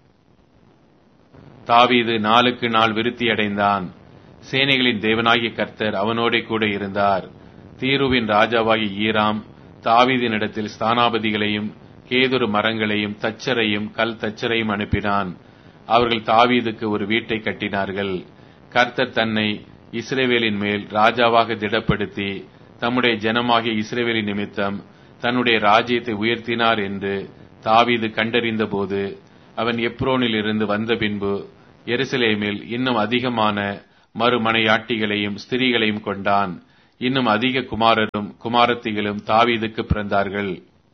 [SPEAKER 1] தாவீது நாளுக்கு நாள் விருத்தியடைந்தான். சேனைகளின் தேவனாகிய கர்த்தர் அவனோட கூட இருந்தார். தீருவின் ராஜாவாகிய ஈராம் தாவீதினிடத்தில் ஸ்தானாபதிகளையும் கேதுரு மரங்களையும் தச்சரையும் கல் தச்சரையும் அனுப்பினான். அவர்கள் தாவீதுக்கு ஒரு வீட்டை கட்டினார்கள். கர்த்தர் தன்னை இஸ்ரவேலின் மேல் ராஜாவாக திடப்படுத்தி தம்முடைய ஜனமாகிய இஸ்ரவேலின் நிமித்தம் தன்னுடைய ராஜ்யத்தை உயர்த்தினார் என்று தாவீது கண்டறிந்த போது அவன் எப்ரோனில் இருந்து வந்த பின்பு எருசலேமில் இன்னும் அதிகமான மறுமனையாட்டிகளையும் ஸ்திரீகளையும் கொண்டான். இன்னும் அதிக குமாரரும் குமாரத்திகளும் தாவீதுக்கு பிறந்தார்கள்.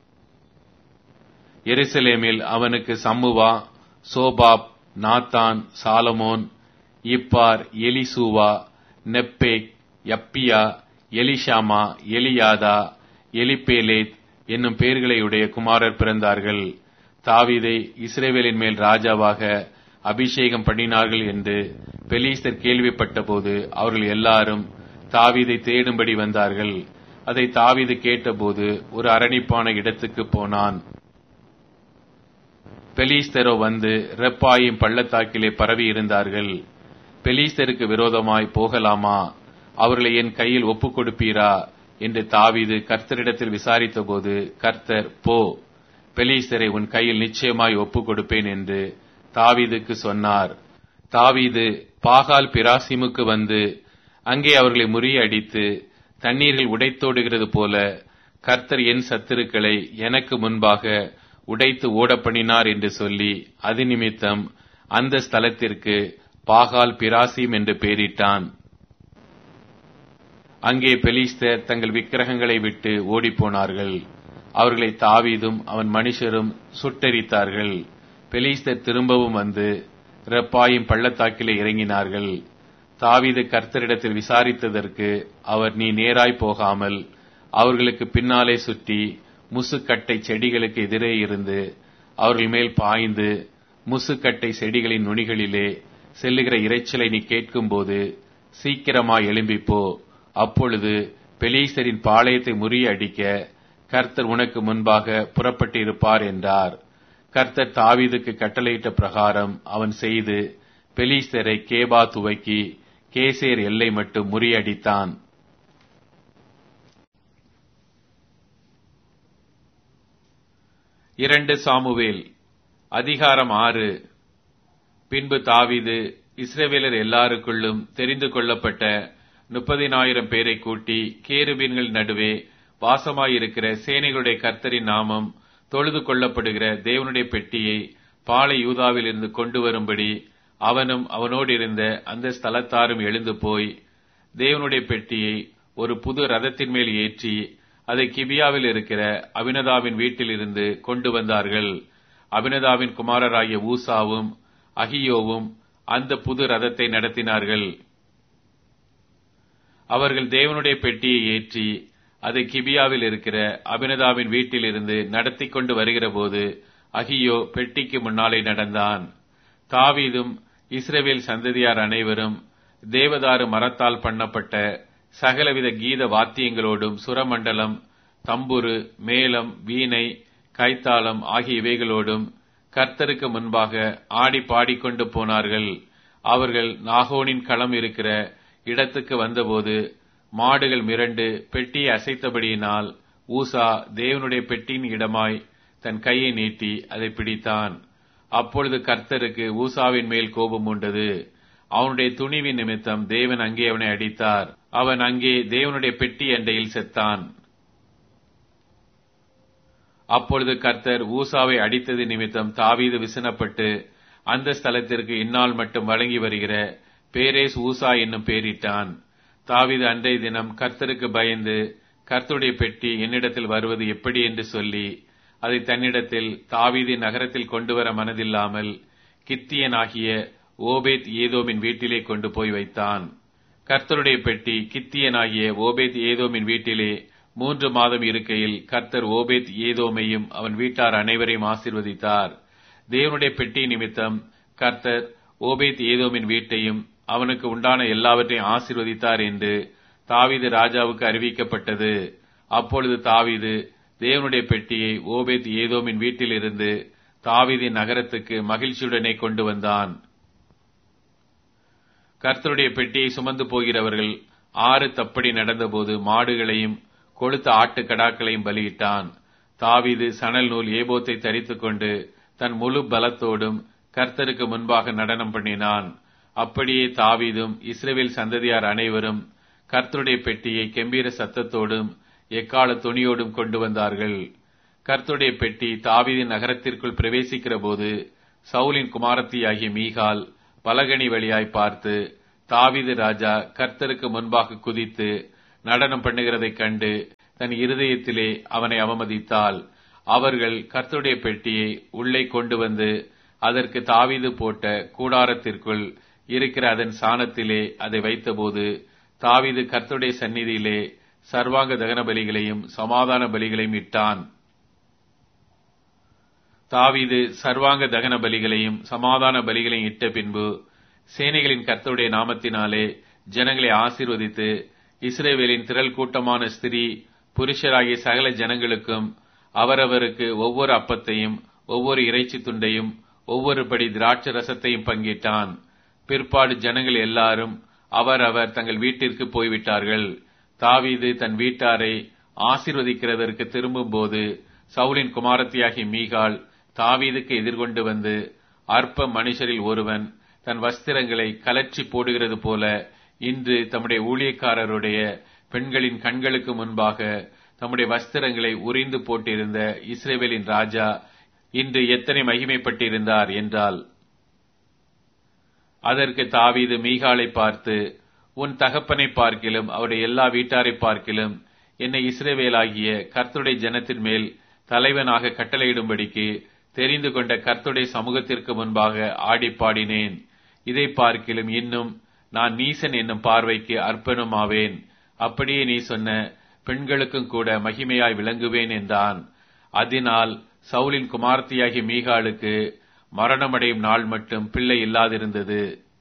[SPEAKER 1] எருசலேமில் அவனுக்கு சம்முவா, சோபாப், Nathan, Solomon, Ibhar, Elishua, நெப்பேக், யப்பியா, Elishama, Eliada, Eliphelet என்னும் பெயர்களையுடைய குமாரர் பிறந்தார்கள். தாவீதை இஸ்ரவேலின் மேல் ராஜாவாக அபிஷேகம் பண்ணினார்கள் என்று பெலிஸ்தர் கேள்விப்பட்ட போது அவர்கள் எல்லாரும் தாவீதை தேடும்படி வந்தார்கள். அதை தாவீது கேட்டபோது ஒரு அரணிப்பான இடத்துக்கு போனான். பெலிஸ்தரோ வந்து ரெப்பாயும் பள்ளத்தாக்கிலே பரவி இருந்தார்கள். பெலிஸ்தருக்கு விரோதமாய் போகலாமா, அவர்களை என் கையில் ஒப்புக் கொடுப்பீரா என்று தாவீது கர்த்தரிடத்தில் விசாரித்த போது கர்த்தர், போ, பெலிஸ்தரை உன் கையில் நிச்சயமாய் ஒப்புக் கொடுப்பேன் என்று தாவீதுக்கு சொன்னார். தாவீது பாகால் பிராசிமுக்கு வந்து அங்கே அவர்களை முறியடித்து தண்ணீர்கள் உடைத்தோடுகிறது போல கர்த்தர் என் சத்துருக்களை எனக்கு முன்பாக உடைத்து ஓடப்பண்ணினார் என்று சொல்லி அது நிமித்தம் அந்த ஸ்தலத்திற்கு பாகால் பிராசிம் என்று பெயரிட்டான். அங்கே பெலிஸ்தர் தங்கள் விக்கிரகங்களை விட்டு ஓடிப்போனார்கள். அவர்களை தாவீதும் அவன் மனுஷரும் சுட்டெரித்தார்கள். பெலிஸ்தர் திரும்பவும் வந்து ரெப்பாயும் பள்ளத்தாக்கிலே இறங்கினார்கள். தாவீது கர்த்தரிடத்தில் விசாரித்ததற்கு அவர், நீ நேராய் போகாமல் அவர்களுக்கு பின்னாலே சுற்றி முசுக்கட்டை செடிகளுக்கு எதிரே இருந்து அவர்கள் மேல் பாய்ந்து முசுக்கட்டை செடிகளின் நுனிகளிலே செல்லுகிற இரைச்சலை நீ கேட்கும்போது சீக்கிரமாய் எழும்பிப்போ. அப்பொழுது பெலிஸ்தரின் பாளையத்தை முறியடிக்க கர்த்தர் உனக்கு முன்பாக புறப்பட்டு இருப்பார் என்றார். கர்த்தர் தாவீதுக்கு கட்டளையிட்ட பிரகாரம் அவன் செய்து பெலிஸ்தரை கேபா துவக்கி கேசேர் எல்லை மட்டும் முறியடித்தான். இரண்டு சாமுவேல் அதிகாரம் ஆறு. பின்பு தாவீது இஸ்ரவேலர் எல்லாருக்குள்ளும் தெரிந்து கொள்ளப்பட்ட முப்பதினாயிரம் பேரை கூட்டி கேருபீன்கள் நடுவே வாசமாயிருக்கிற சேனைகளுடைய கர்த்தரின் நாமம் தொழுது கொள்ளப்படுகிற தேவனுடைய பெட்டியை பாலை யூதாவில் இருந்து கொண்டு வரும்படி அவனும் அவனோடு இருந்த அந்த ஸ்தலத்தாரும் எழுந்து போய் தேவனுடைய பெட்டியை ஒரு புது ரதத்தின் மேல் ஏற்றி அதை கிபியாவில் இருக்கிற அபினதாவின் வீட்டில் இருந்து கொண்டு வந்தார்கள். அபினதாவின் குமாரராகிய ஊசாவும் அகியோவும் அந்த புது ரதத்தை நடத்தினார்கள். அவர்கள் தேவனுடைய பெட்டியை ஏற்றி அதை கிபியாவில் இருக்கிற அபினதாவின் வீட்டில் இருந்து நடத்தி கொண்டு வருகிற போது அகியோ பெட்டிக்கு முன்னாலே நடந்தான். தாவீதும் இஸ்ரவேல் சந்ததியார் அனைவரும் தேவதாரு மரத்தால் பண்ணப்பட்ட சகலவித கீத வாத்தியங்களோடும் சுரமண்டலம், தம்புரு, மேளம், வீணை, கைத்தாளம் ஆகிய இவைகளோடும் கர்த்தருக்கு முன்பாக ஆடி பாடிக்கொண்டு போனார்கள். அவர்கள் நாகோனின் களம் இருக்கிற இடத்துக்கு வந்தபோது மாடுகள் மிரண்டு பெட்டியை அசைத்தபடியினால் ஊசா தேவனுடைய பெட்டியின் இடமாய் தன் கையை நீட்டி அதை பிடித்தான். அப்பொழுது கர்த்தருக்கு ஊசாவின் மேல் கோபம் உண்டது. அவனுடைய துணிவின் நிமித்தம் தேவன் அங்கே அவனை அடித்தார். அவன் அங்கே தேவனுடைய பெட்டி அண்டையில் செத்தான். அப்பொழுது கர்த்தர் ஊசாவை அடித்தது நிமித்தம் தாவீது விசனப்பட்டு அந்த ஸ்தலத்திற்கு இந்நாள் மட்டும் வழங்கி வருகிற பேரேஸ் ஊசா என்னும் பெயரிட்டான். தாவீது அன்றைய தினம் கர்த்தருக்கு பயந்து கர்த்தருடைய பெட்டி என்னிடத்தில் வருவது எப்படி என்று சொல்லி அதை தன்னிடத்தில் தாவீதின் நகரத்தில் கொண்டு வர மனதில்லாமல் கித்தியனாகிய ஓபேத் ஏதோமின் வீட்டிலே கொண்டு போய் வைத்தான். கர்த்தருடைய பெட்டி கித்தியனாகிய ஓபேத் ஏதோமின் வீட்டிலே மூன்று மாதம் இருக்கையில் கர்த்தர் ஓபேத் ஏதோமையும் அவன் வீட்டார் அனைவரையும் ஆசீர்வதித்தார். தேவனுடைய பெட்டி நிமித்தம் கர்த்தர் ஓபேத் ஏதோமின் வீட்டையும் அவனுக்கு உண்டான எல்லாவற்றையும் ஆசீர்வதித்தார் என்று தாவீது ராஜாவுக்கு அறிவிக்கப்பட்டது. அப்பொழுது தாவீது தேவனுடைய பெட்டியை ஓபேத் ஏதோமின் வீட்டில் இருந்து தாவீதின் நகரத்துக்கு மகிழ்ச்சியுடனே கொண்டு வந்தான். கர்த்தருடைய பெட்டியை சுமந்து போகிறவர்கள் ஆறு தப்படி நடந்தபோது மாடுகளையும் கொழுத்த ஆட்டுக்கடாக்களையும் பலியிட்டான். தாவீது சணல் நூல் ஏபோத்தை தரித்துக் கொண்டு தன் முழு பலத்தோடும் கர்த்தருக்கு முன்பாக நடனம் பண்ணினான். அப்படியே தாவீதும் இஸ்ரவேல் சந்ததியார் அனைவரும் கர்த்தருடைய பெட்டியை கெம்பீர சத்தத்தோடும் எக்கால துணியோடும் கொண்டு வந்தார்கள். கர்த்தருடைய பெட்டி தாவீதின் நகரத்திற்குள் பிரவேசிக்கிற போது சவுலின் குமாரத்தியாகிய மீகால் பலகணி வழியாய் பார்த்து தாவீது ராஜா கர்த்தருக்கு முன்பாக குதித்து நடனம் பண்ணுகிறதைக் கண்டு தன் இருதயத்திலே அவனை அவமதித்தாள். அவர்கள் கர்த்தருடைய பெட்டியை உள்ளே கொண்டு வந்து அதற்கு தாவீது போட்ட கூடாரத்திற்குள் இருக்கிற அதன் சாணத்திலே அதை வைத்தபோது தாவீது கர்த்தருடைய சந்நிதியிலே சர்வாங்க தகன பலிகளையும் சமாதான பலிகளையும் இட்டான். தாவீது சர்வாங்க தகன பலிகளையும் சமாதான பலிகளையும் இட்ட பின்பு சேனைகளின் கர்த்தருடைய நாமத்தினாலே ஜனங்களை ஆசீர்வதித்து இஸ்ரவேலின் திரள் கூட்டமான ஸ்திரீ புருஷராகிய சகல ஜனங்களுக்கும் அவரவருக்கு ஒவ்வொரு அப்பத்தையும் ஒவ்வொரு இறைச்சி துண்டையும் ஒவ்வொரு படி திராட்சை ரசத்தையும் பங்கிட்டான். பிற்பாடு ஜனங்கள் எல்லாரும் அவரவர் தங்கள் வீட்டிற்கு போய்விட்டார்கள். தாவீது தன் வீட்டாரை ஆசீர்வதிக்கிறதற்கு திரும்பும் போது சவுலின் குமாரத்தியாகிய மீகால் தாவீதுக்கு எதிர்கொண்டு வந்து, அற்ப மனுஷரில் ஒருவன் தன் வஸ்திரங்களை கலற்றி போடுகிறது போல இன்று தம்முடைய ஊழியக்காரருடைய பெண்களின் கண்களுக்கு முன்பாக தம்முடைய வஸ்திரங்களை உரிந்து போட்டிருந்த இஸ்ரவேலின் ராஜா இன்று எத்தனை மகிமைப்பட்டிருந்தார் என்றால். அதற்கு தாவீது மீகாலை பார்த்து, உன் தகப்பனை பார்க்கிலும் அவருடைய எல்லா வீட்டாரை பார்க்கிலும் என்னை இஸ்ரவேலாகிய கர்த்தருடைய ஜனத்தின் மேல் தலைவனாக கட்டளையிடும்படிக்கு தெரிந்து கொண்ட கர்த்தருடைய சமூகத்திற்கு முன்பாக ஆடி பாடினேன். இதை பார்க்கிலும் இன்னும் நான் நீசன் என்னும் பார்வைக்கு அர்ப்பணம் ஆவேன். அப்படியே நீ சொன்ன பெண்களுக்கும் கூட மகிமையாய் விளங்குவேன் என்றான். அதனால் சவுலின் குமாரத்தியாகிய மீகாலுக்கு மரணமடையும் நாள் மட்டும் பிள்ளை இல்லாதிருந்தது.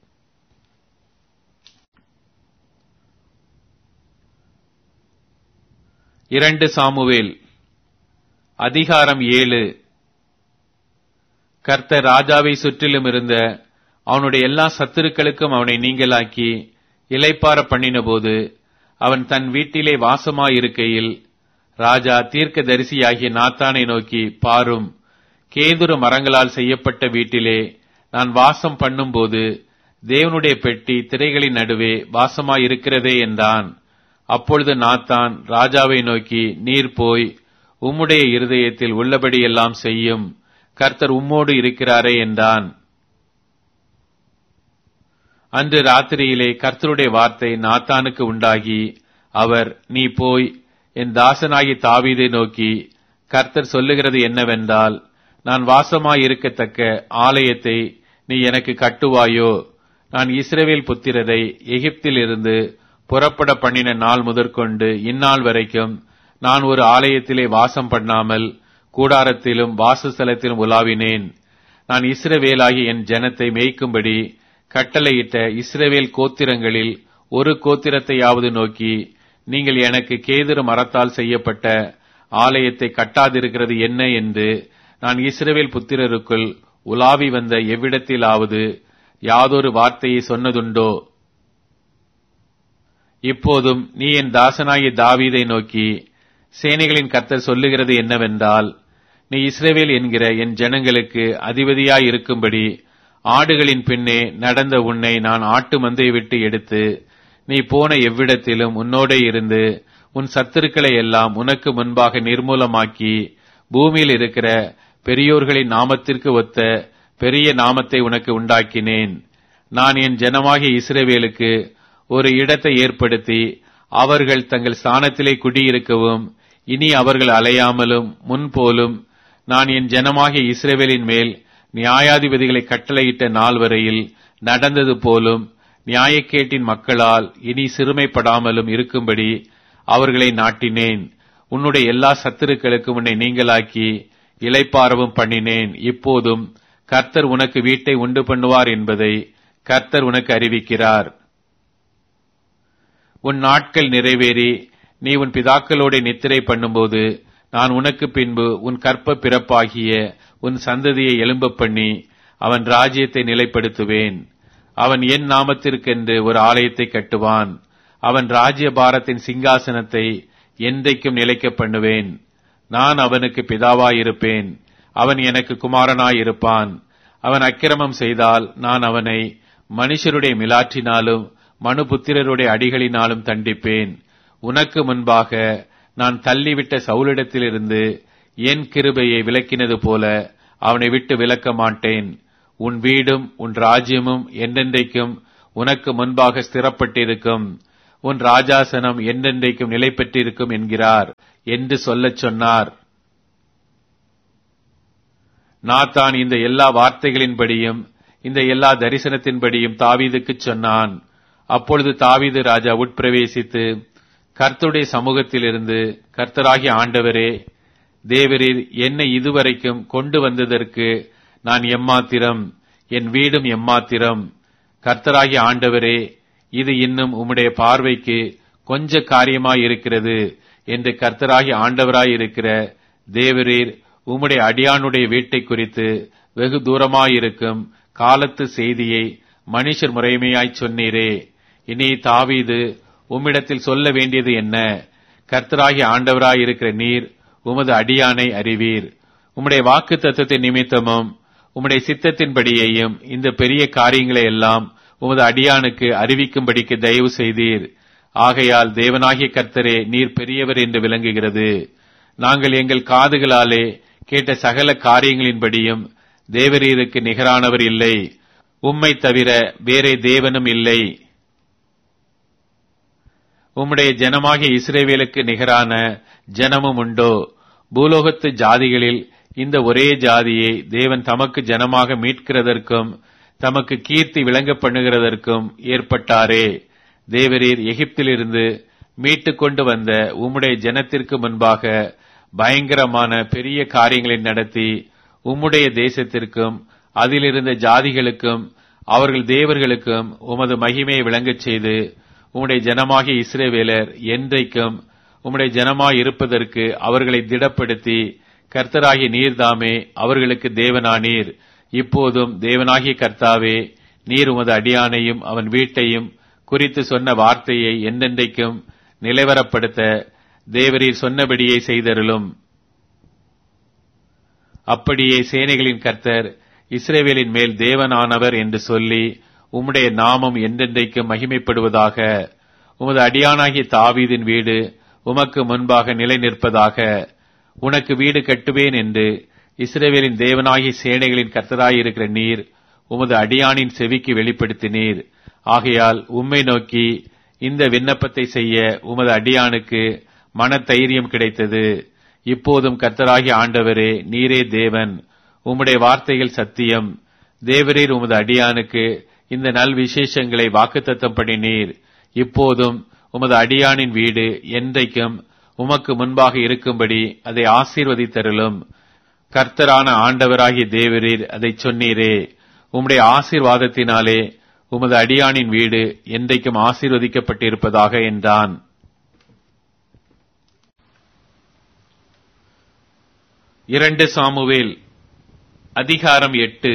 [SPEAKER 1] இரண்டு சாமுவேல் அதிகாரம் ஏழு. கர்த்தர் ராஜாவை சுற்றிலும் இருந்த அவனுடைய எல்லா சத்துருக்களுக்கும் அவனை நீங்களாக்கி இளைப்பார பண்ணின போது அவன் தன் வீட்டிலே வாசமாயிருக்கையில் ராஜா தீர்க்க தரிசியாகிய நாத்தானை நோக்கி, பாரும், கேதுரு மரங்களால் செய்யப்பட்ட வீட்டிலே நான் வாசம் பண்ணும்போது தேவனுடைய பெட்டி திரைகளின் நடுவே வாசமாயிருக்கிறதே என்றான். அப்பொழுது நாத்தான் ராஜாவை நோக்கி, நீர் போய் உம்முடைய இருதயத்தில் உள்ளபடியெல்லாம் செய்யும், கர்த்தர் உம்மோடு இருக்கிறாரே என்றான். அன்று ராத்திரியிலே கர்த்தருடைய வார்த்தை நாத்தானுக்கு உண்டாகி, அவர், நீ போய் என் தாசனாகி தாவீதை நோக்கி, கர்த்தர் சொல்லுகிறது என்னவென்றால், நான் வாசமாயிருக்கத்தக்க ஆலயத்தை நீ எனக்கு கட்டுவாயோ? நான் இஸ்ரவேல் புத்திரரை எகிப்தில் இருந்து புறப்பட பண்ணின நாள் முதற்கொண்டு இந்நாள் வரைக்கும் நான் ஒரு ஆலயத்திலே வாசம் பண்ணாமல் கூடாரத்திலும் வாசஸ்தலத்திலும் உலாவினேன். நான் இஸ்ரவேலாகி என் ஜனத்தை மேய்க்கும்படி கட்டளையிட்ட இஸ்ரவேல் கோத்திரங்களில் ஒரு கோத்திரத்தையாவது நோக்கி, நீங்கள் எனக்கு கேதுரு மரத்தால் செய்யப்பட்ட ஆலயத்தை கட்டாதிருக்கிறது என்ன என்று நான் இஸ்ரவேல் புத்திரருக்குள் உலாவி வந்த எவ்விடத்திலாவது யாதொரு வார்த்தையை சொன்னதுண்டோ? இப்போதும் நீ என் தாசனாகிய தாவீதை நோக்கி, சேனைகளின் கர்த்தர் சொல்லுகிறது என்னவென்றால், நீ இஸ்ரவேல் என்கிற என் ஜனங்களுக்கு அதிபதியாயிருக்கும்படி ஆடுகளின் பின்னே நடந்த உன்னை நான் ஆட்டு மந்தையை விட்டு எடுத்து நீ போன எவ்விடத்திலும் உன்னோடே இருந்து உன் சத்துருக்களை எல்லாம் உனக்கு முன்பாக நிர்மூலமாக்கி பூமியில் இருக்கிற பெரியோர்களின் நாமத்திற்கு ஒத்த பெரிய நாமத்தை உனக்கு உண்டாக்கினேன். நான் என் ஜனமாகிய இஸ்ரவேலுக்கு ஒரு இடத்தை ஏற்படுத்தி அவர்கள் தங்கள் ஸ்தானத்திலே குடியிருக்கவும், இனி அவர்கள் அலையாமலும் முன்போலும் நான் என் ஜனமாகிய இஸ்ரவேலின் மேல் நியாயாதிபதிகளை கட்டளையிட்ட நாள் வரையில் நடந்தது போலும் நியாயக்கேட்டின் மக்களால் இனி சிறுமைப்படாமலும் இருக்கும்படி அவர்களை நாட்டினேன். உன்னுடைய எல்லா சத்துருக்களுக்கும் உன்னை நீங்களாக்கி இளைப்பாறவும் பண்ணினேன். இப்போதும் கர்த்தர் உனக்கு வீட்டை உண்டு பண்ணுவார் என்பதை கர்த்தர் உனக்கு அறிவிக்கிறார். உன் நாட்கள் நிறைவேறி நீ உன் பிதாக்களோட நித்திரை பண்ணும்போது நான் உனக்கு பின்பு உன் கற்ப பிறப்பாகிய உன் சந்ததியை எழும்ப பண்ணி அவன் ராஜ்யத்தை நிலைப்படுத்துவேன். அவன் என் நாமத்திற்கென்று ஒரு ஆலயத்தை கட்டுவான். அவன் ராஜ்ய பாரத்தின் சிங்காசனத்தை என்றைக்கும் நிலைக்க பண்ணுவேன். நான் அவனுக்கு பிதாவாயிருப்பேன், அவன் எனக்கு குமாரனாயிருப்பான். அவன் அக்கிரமம் செய்தால் நான் அவனை மனுஷருடைய மிலாற்றினாலும் மனுபுத்திரருடைய அடிகளினாலும் தண்டிப்பேன். உனக்கு முன்பாக நான் தள்ளிவிட்ட சவுலிடத்திலிருந்து என் கிருபையை விலக்கினது போல அவனை விட்டு விலக்க மாட்டேன். உன் வீடும் உன் ராஜ்யமும் என்றென்றைக்கும் உனக்கு முன்பாக ஸ்திரப்பட்டிருக்கும், உன் ராஜாசனம் என்றென்றைக்கும் நிலை பெற்றிருக்கும் என்கிறார் என்று சொல்லச் சொன்னார். நாத்தான் இந்த எல்லா வார்த்தைகளின்படியும் இந்த எல்லா தரிசனத்தின்படியும் தாவீதுக்கு சொன்னான். அப்பொழுது தாவீது ராஜா உட்பிரவேசித்து கர்த்தருடைய சமூகத்திலிருந்து, கர்த்தராகிய ஆண்டவரே, தேவரீர் என்னை இதுவரைக்கும் கொண்டு வந்ததற்கு நான் எம்மாத்திரம், என் வீடும் எம்மாத்திரம். கர்த்தராகிய ஆண்டவரே, இது இன்னும் உம்முடைய பார்வைக்கு கொஞ்ச காரியமாயிருக்கிறது என்று கர்த்தராகிய ஆண்டவராயிருக்கிற தேவரீர் உம்முடைய அடியானுடைய வீட்டை குறித்து வெகு தூரமாயிருக்கும் காலத்து செய்தியை மனுஷர் முறைமையாய் சொன்னீரே. இனி தாவீது உம்மிடத்தில் சொல்ல வேண்டியது என்ன? கர்த்தராகிய ஆண்டவராயிருக்கிற நீர் உமது அடியானை அறிவீர். உம்முடைய வாக்கு தத்தத்தின் நிமித்தமும் உம்முடைய சித்தத்தின்படியையும் இந்த பெரிய காரியங்களை எல்லாம் உமது அடியானுக்கு அறிவிக்கும்படிக்கு தயவு செய்தீர். ஆகையால் தேவனாகிய கர்த்தரே, நீர் பெரியவர் என்று விளங்குகிறது. நாங்கள் எங்கள் காதுகளாலே கேட்ட சகல காரியங்களின்படியும் தேவரீருக்கு நிகரானவர் இல்லை, உம்மை தவிர வேறே தேவனும் இல்லை. உம்முடைய ஜனமாகிய இஸ்ரவேலுக்கு நிகரான ஜனமும் உண்டோ? பூலோகத்து ஜாதிகளில் இந்த ஒரே ஜாதியை தேவன் தமக்கு ஜனமாக மீட்கிறதற்கும் தமக்கு கீர்த்தி விளங்க பண்ணுகிறதற்கும் ஏற்பட்டாரே. தேவரீர் எகிப்திலிருந்து மீட்டு கொண்டு வந்த உம்முடைய ஜனத்திற்கு முன்பாக பயங்கரமான பெரிய காரியங்களை நடத்தி உம்முடைய தேசத்திற்கும் அதிலிருந்த ஜாதிகளுக்கும் அவர்கள் தேவர்களுக்கும் உமது மகிமையை விளங்கச் செய்து உம்முடைய ஜனமாகிய இஸ்ரவேலர் என்றைக்கும் உம்முடைய ஜனமாய் இருப்பதற்கு அவர்களை திடப்படுத்தி கர்த்தராகிய நீர்தாமே அவர்களுக்கு தேவனானீர். இப்போதும் தேவனாகிய கர்த்தாவே, நீர் உமது அடியானையும் அவன் வீட்டையும் குறித்து சொன்ன வார்த்தையை என்றென்றைக்கும் நிலைவரப்படுத்த தேவரீர் சொன்னபடியே செய்தருளும். அப்படியே சேனைகளின் கர்த்தர் இஸ்ரவேலின் மேல் தேவனானவர் என்று சொல்லி உம்முடைய நாமம் என்றென்றைக்கும் மகிமைப்படுவதாக. உமது அடியானாகிய தாவீதின் வீடு உமக்கு முன்பாக நிலை நிற்பதாக. உனக்கு வீடு கட்டுவேன் என்று இஸ்ரவேலின் தேவனாகிய சேனைகளின் கர்த்தராயிருக்கிற நீர் உமது அடியானின் செவிக்கு வெளிப்படுத்தினீர். ஆகையால் உம்மை நோக்கி இந்த விண்ணப்பத்தை செய்ய உமது அடியானுக்கு மன தைரியம் கிடைத்தது. இப்போதும் கர்த்தராகிய ஆண்டவரே, நீரே தேவன், உம்முடைய வார்த்தைகள் சத்தியம். தேவரீர் உமது அடியானுக்கு இந்த நல் விசேஷங்களை வாக்குத்தத்தம் பண்ணினீர். இப்போதும் உமது அடியானின் வீடு என்றைக்கும் உமக்கு முன்பாக இருக்கும்படி அதை ஆசீர்வதித்தருளும். கர்த்தரான ஆண்டவராகிய தேவரீர் அதை சொன்னீரே. உம்முடைய ஆசீர்வாதத்தினாலே உமது அடியானின் வீடு என்றைக்கும் ஆசீர்வதிக்கப்பட்டிருப்பதாக என்றான். இரண்டு சாமுவேல் அதிகாரம் எட்டு.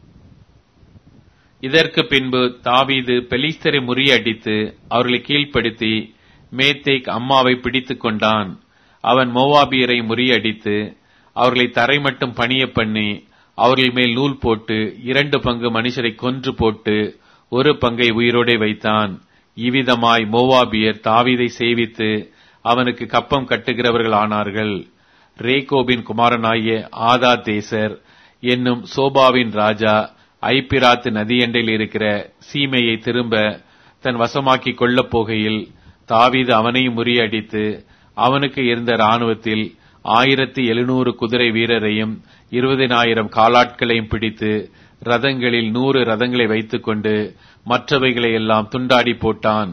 [SPEAKER 1] இதற்கு பின்பு தாவீது பெலிஸ்தரை முறியடித்து அவர்களை கீழ்ப்படுத்தி மேத்தேக் அம்மாவை பிடித்துக் கொண்டான். அவன் மோவாபியரை முறியடித்து அவர்களை தரை மட்டும் பணிய பண்ணி அவர்கள் மேல் நூல் போட்டு இரண்டு பங்கு மனுஷரை கொன்று போட்டு ஒரு பங்கை உயிரோடே வைத்தான். இவ்விதமாய் மோவாபியர் தாவீதை சேவித்து அவனுக்கு கப்பம் கட்டுகிறவர்கள் ஆனார்கள். ரேகோபின் குமாரனாகிய ஆதா தேசர் என்னும் சோபாவின் ராஜா ஐப்பிராத்து நதியண்டையில் இருக்கிற சீமையை திரும்ப தன் வசமாக்கிக் கொள்ளப் போகையில் தாவீது அவனையும் முறியடித்து அவனுக்கு இருந்த இராணுவத்தில் ஆயிரத்தி எழுநூறு குதிரை வீரரையும் இருபதினாயிரம் காலாட்களையும் பிடித்து ரதங்களில் நூறு ரதங்களை வைத்துக் கொண்டு மற்றவைகளை எல்லாம் துண்டாடி போட்டான்.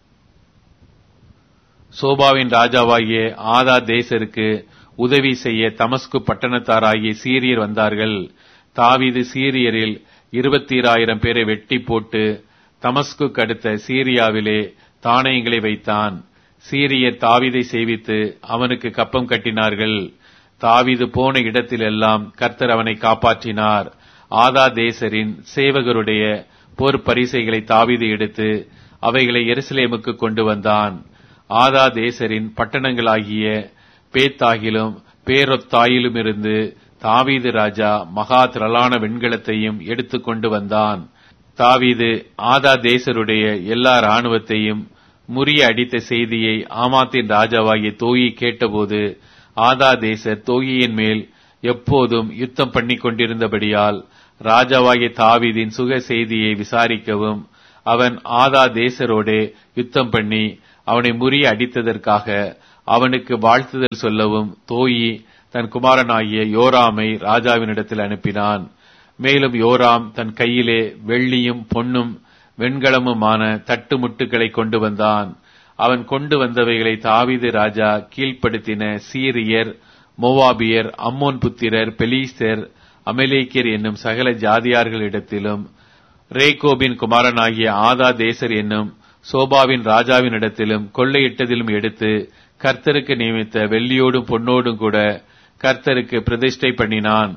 [SPEAKER 1] சோபாவின் ராஜாவாகிய ஆதா தேசருக்கு உதவி செய்ய தமஸ்கு பட்டணத்தாராகிய சீரியர் வந்தார்கள். தாவீது சீரியரில் இருபத்தீராயிரம் பேரை வெட்டி போட்டு தமஸ்கு அடுத்த சீரியாவிலே தானியங்களை வைத்தான். சீரியர் தாவீதை சேவித்து அவனுக்கு கப்பம் கட்டினார்கள். தாவீது போன இடத்திலெல்லாம் கர்த்தர் அவனை காப்பாற்றினார். ஆதா தேசரின் சேவகருடைய போர் பரிசைகளை தாவீது எடுத்து அவைகளை எருசலேமுக்கு கொண்டு வந்தான். ஆதா தேசரின் பட்டணங்களாகிய பேத்தாகிலும் பேரொத்தாயிலும் இருந்து தாவீது ராஜா மகா திரளான வெண்கலத்தையும் எடுத்து கொண்டு வந்தான். தாவீது ஆதா தேசருடைய எல்லா இராணுவத்தையும் முறிய அடித்த செய்தியை ஆமாத்தின் ராஜாவாகிய தோயி கேட்டபோது ஆதாதேசர் தோகியின் மேல் எப்போதும் யுத்தம் பண்ணி கொண்டிருந்தபடியால் ராஜாவாகிய தாவீதின் சுக செய்தியை விசாரிக்கவும் அவன் ஆதாதேசரோடே யுத்தம் பண்ணி அவனை முறிய அடித்ததற்காக அவனுக்கு வாழ்த்துதல் சொல்லவும் தோயி தன் குமாரனாகிய யோராமை ராஜாவினிடத்தில் அனுப்பினான். மேலும் யோராம் தன் கையிலே வெள்ளியும் பொன்னும் வெண்கலமுமான தட்டு முட்டுகளை கொண்டு வந்தான். அவன் கொண்டு வந்தவைகளை தாவீது ராஜா கீழ்ப்படுத்தின சீரியர், மோவாபியர், அம்மோன் புத்திரர், பெலிஸ்தர், அமலேக்கியர் என்னும் சகல ஜாதியார்களிடத்திலும் ரேகோபின் குமாரனாகிய ஆதாதேசர் என்னும் சோபாவின் ராஜாவினிடத்திலும் கொள்ளையிட்டதிலும் எடுத்து கர்த்தருக்கு நியமித்த வெள்ளியோடும் பொன்னோடும் கூட கர்த்தருக்கு பிரதிஷ்டை பண்ணினான்.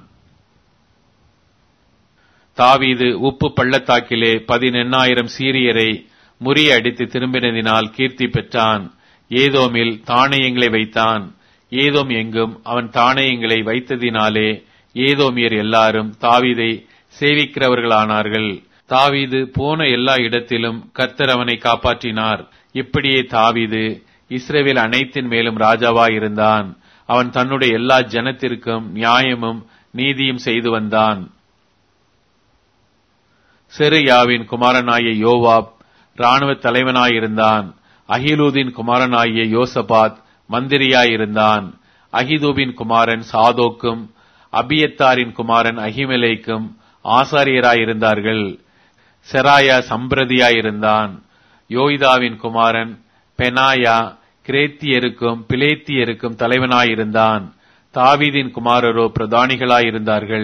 [SPEAKER 1] தாவீது உப்பு பள்ளத்தாக்கிலே பதினெண்ணாயிரம் சீரியரை முறிய அடித்து திரும்பினதினால் கீர்த்தி பெற்றான். ஏதோமில் தானியங்களை வைத்தான். ஏதோம் எங்கும் அவன் தானியங்களை வைத்ததினாலே ஏதோமியர் எல்லாரும் தாவீதை சேவிக்கிறவர்களானார்கள். தாவீது போன எல்லா இடத்திலும் கர்த்தர் அவனை காப்பாற்றினார். இப்படியே தாவீது இஸ்ரவேல் அனைத்தின் மேலும் ராஜாவாயிருந்தான். அவன் தன்னுடைய எல்லா ஜனத்திற்கும் நியாயமும் நீதியும் செய்து வந்தான். செருயாவின் குமாரனாகிய யோவாப் இராணுவ தலைவனாயிருந்தான். அகிலூதின் குமாரனாகிய யோசபாத் மந்திரியாயிருந்தான். அகிதூபின் குமாரன் சாதோக்கும் அபியத்தாரின் குமாரன் அகிமெலேக்கும் ஆசாரியராயிருந்தார்கள். செராயா சம்பிரதியாயிருந்தான். யோய்தாவின் குமாரன் பெனாயா கிரேத்தியருக்கும் பிலேத்தியருக்கும் தலைவனாயிருந்தான். தாவீதின் குமாரரோ பிரதானிகளாயிருந்தார்கள்.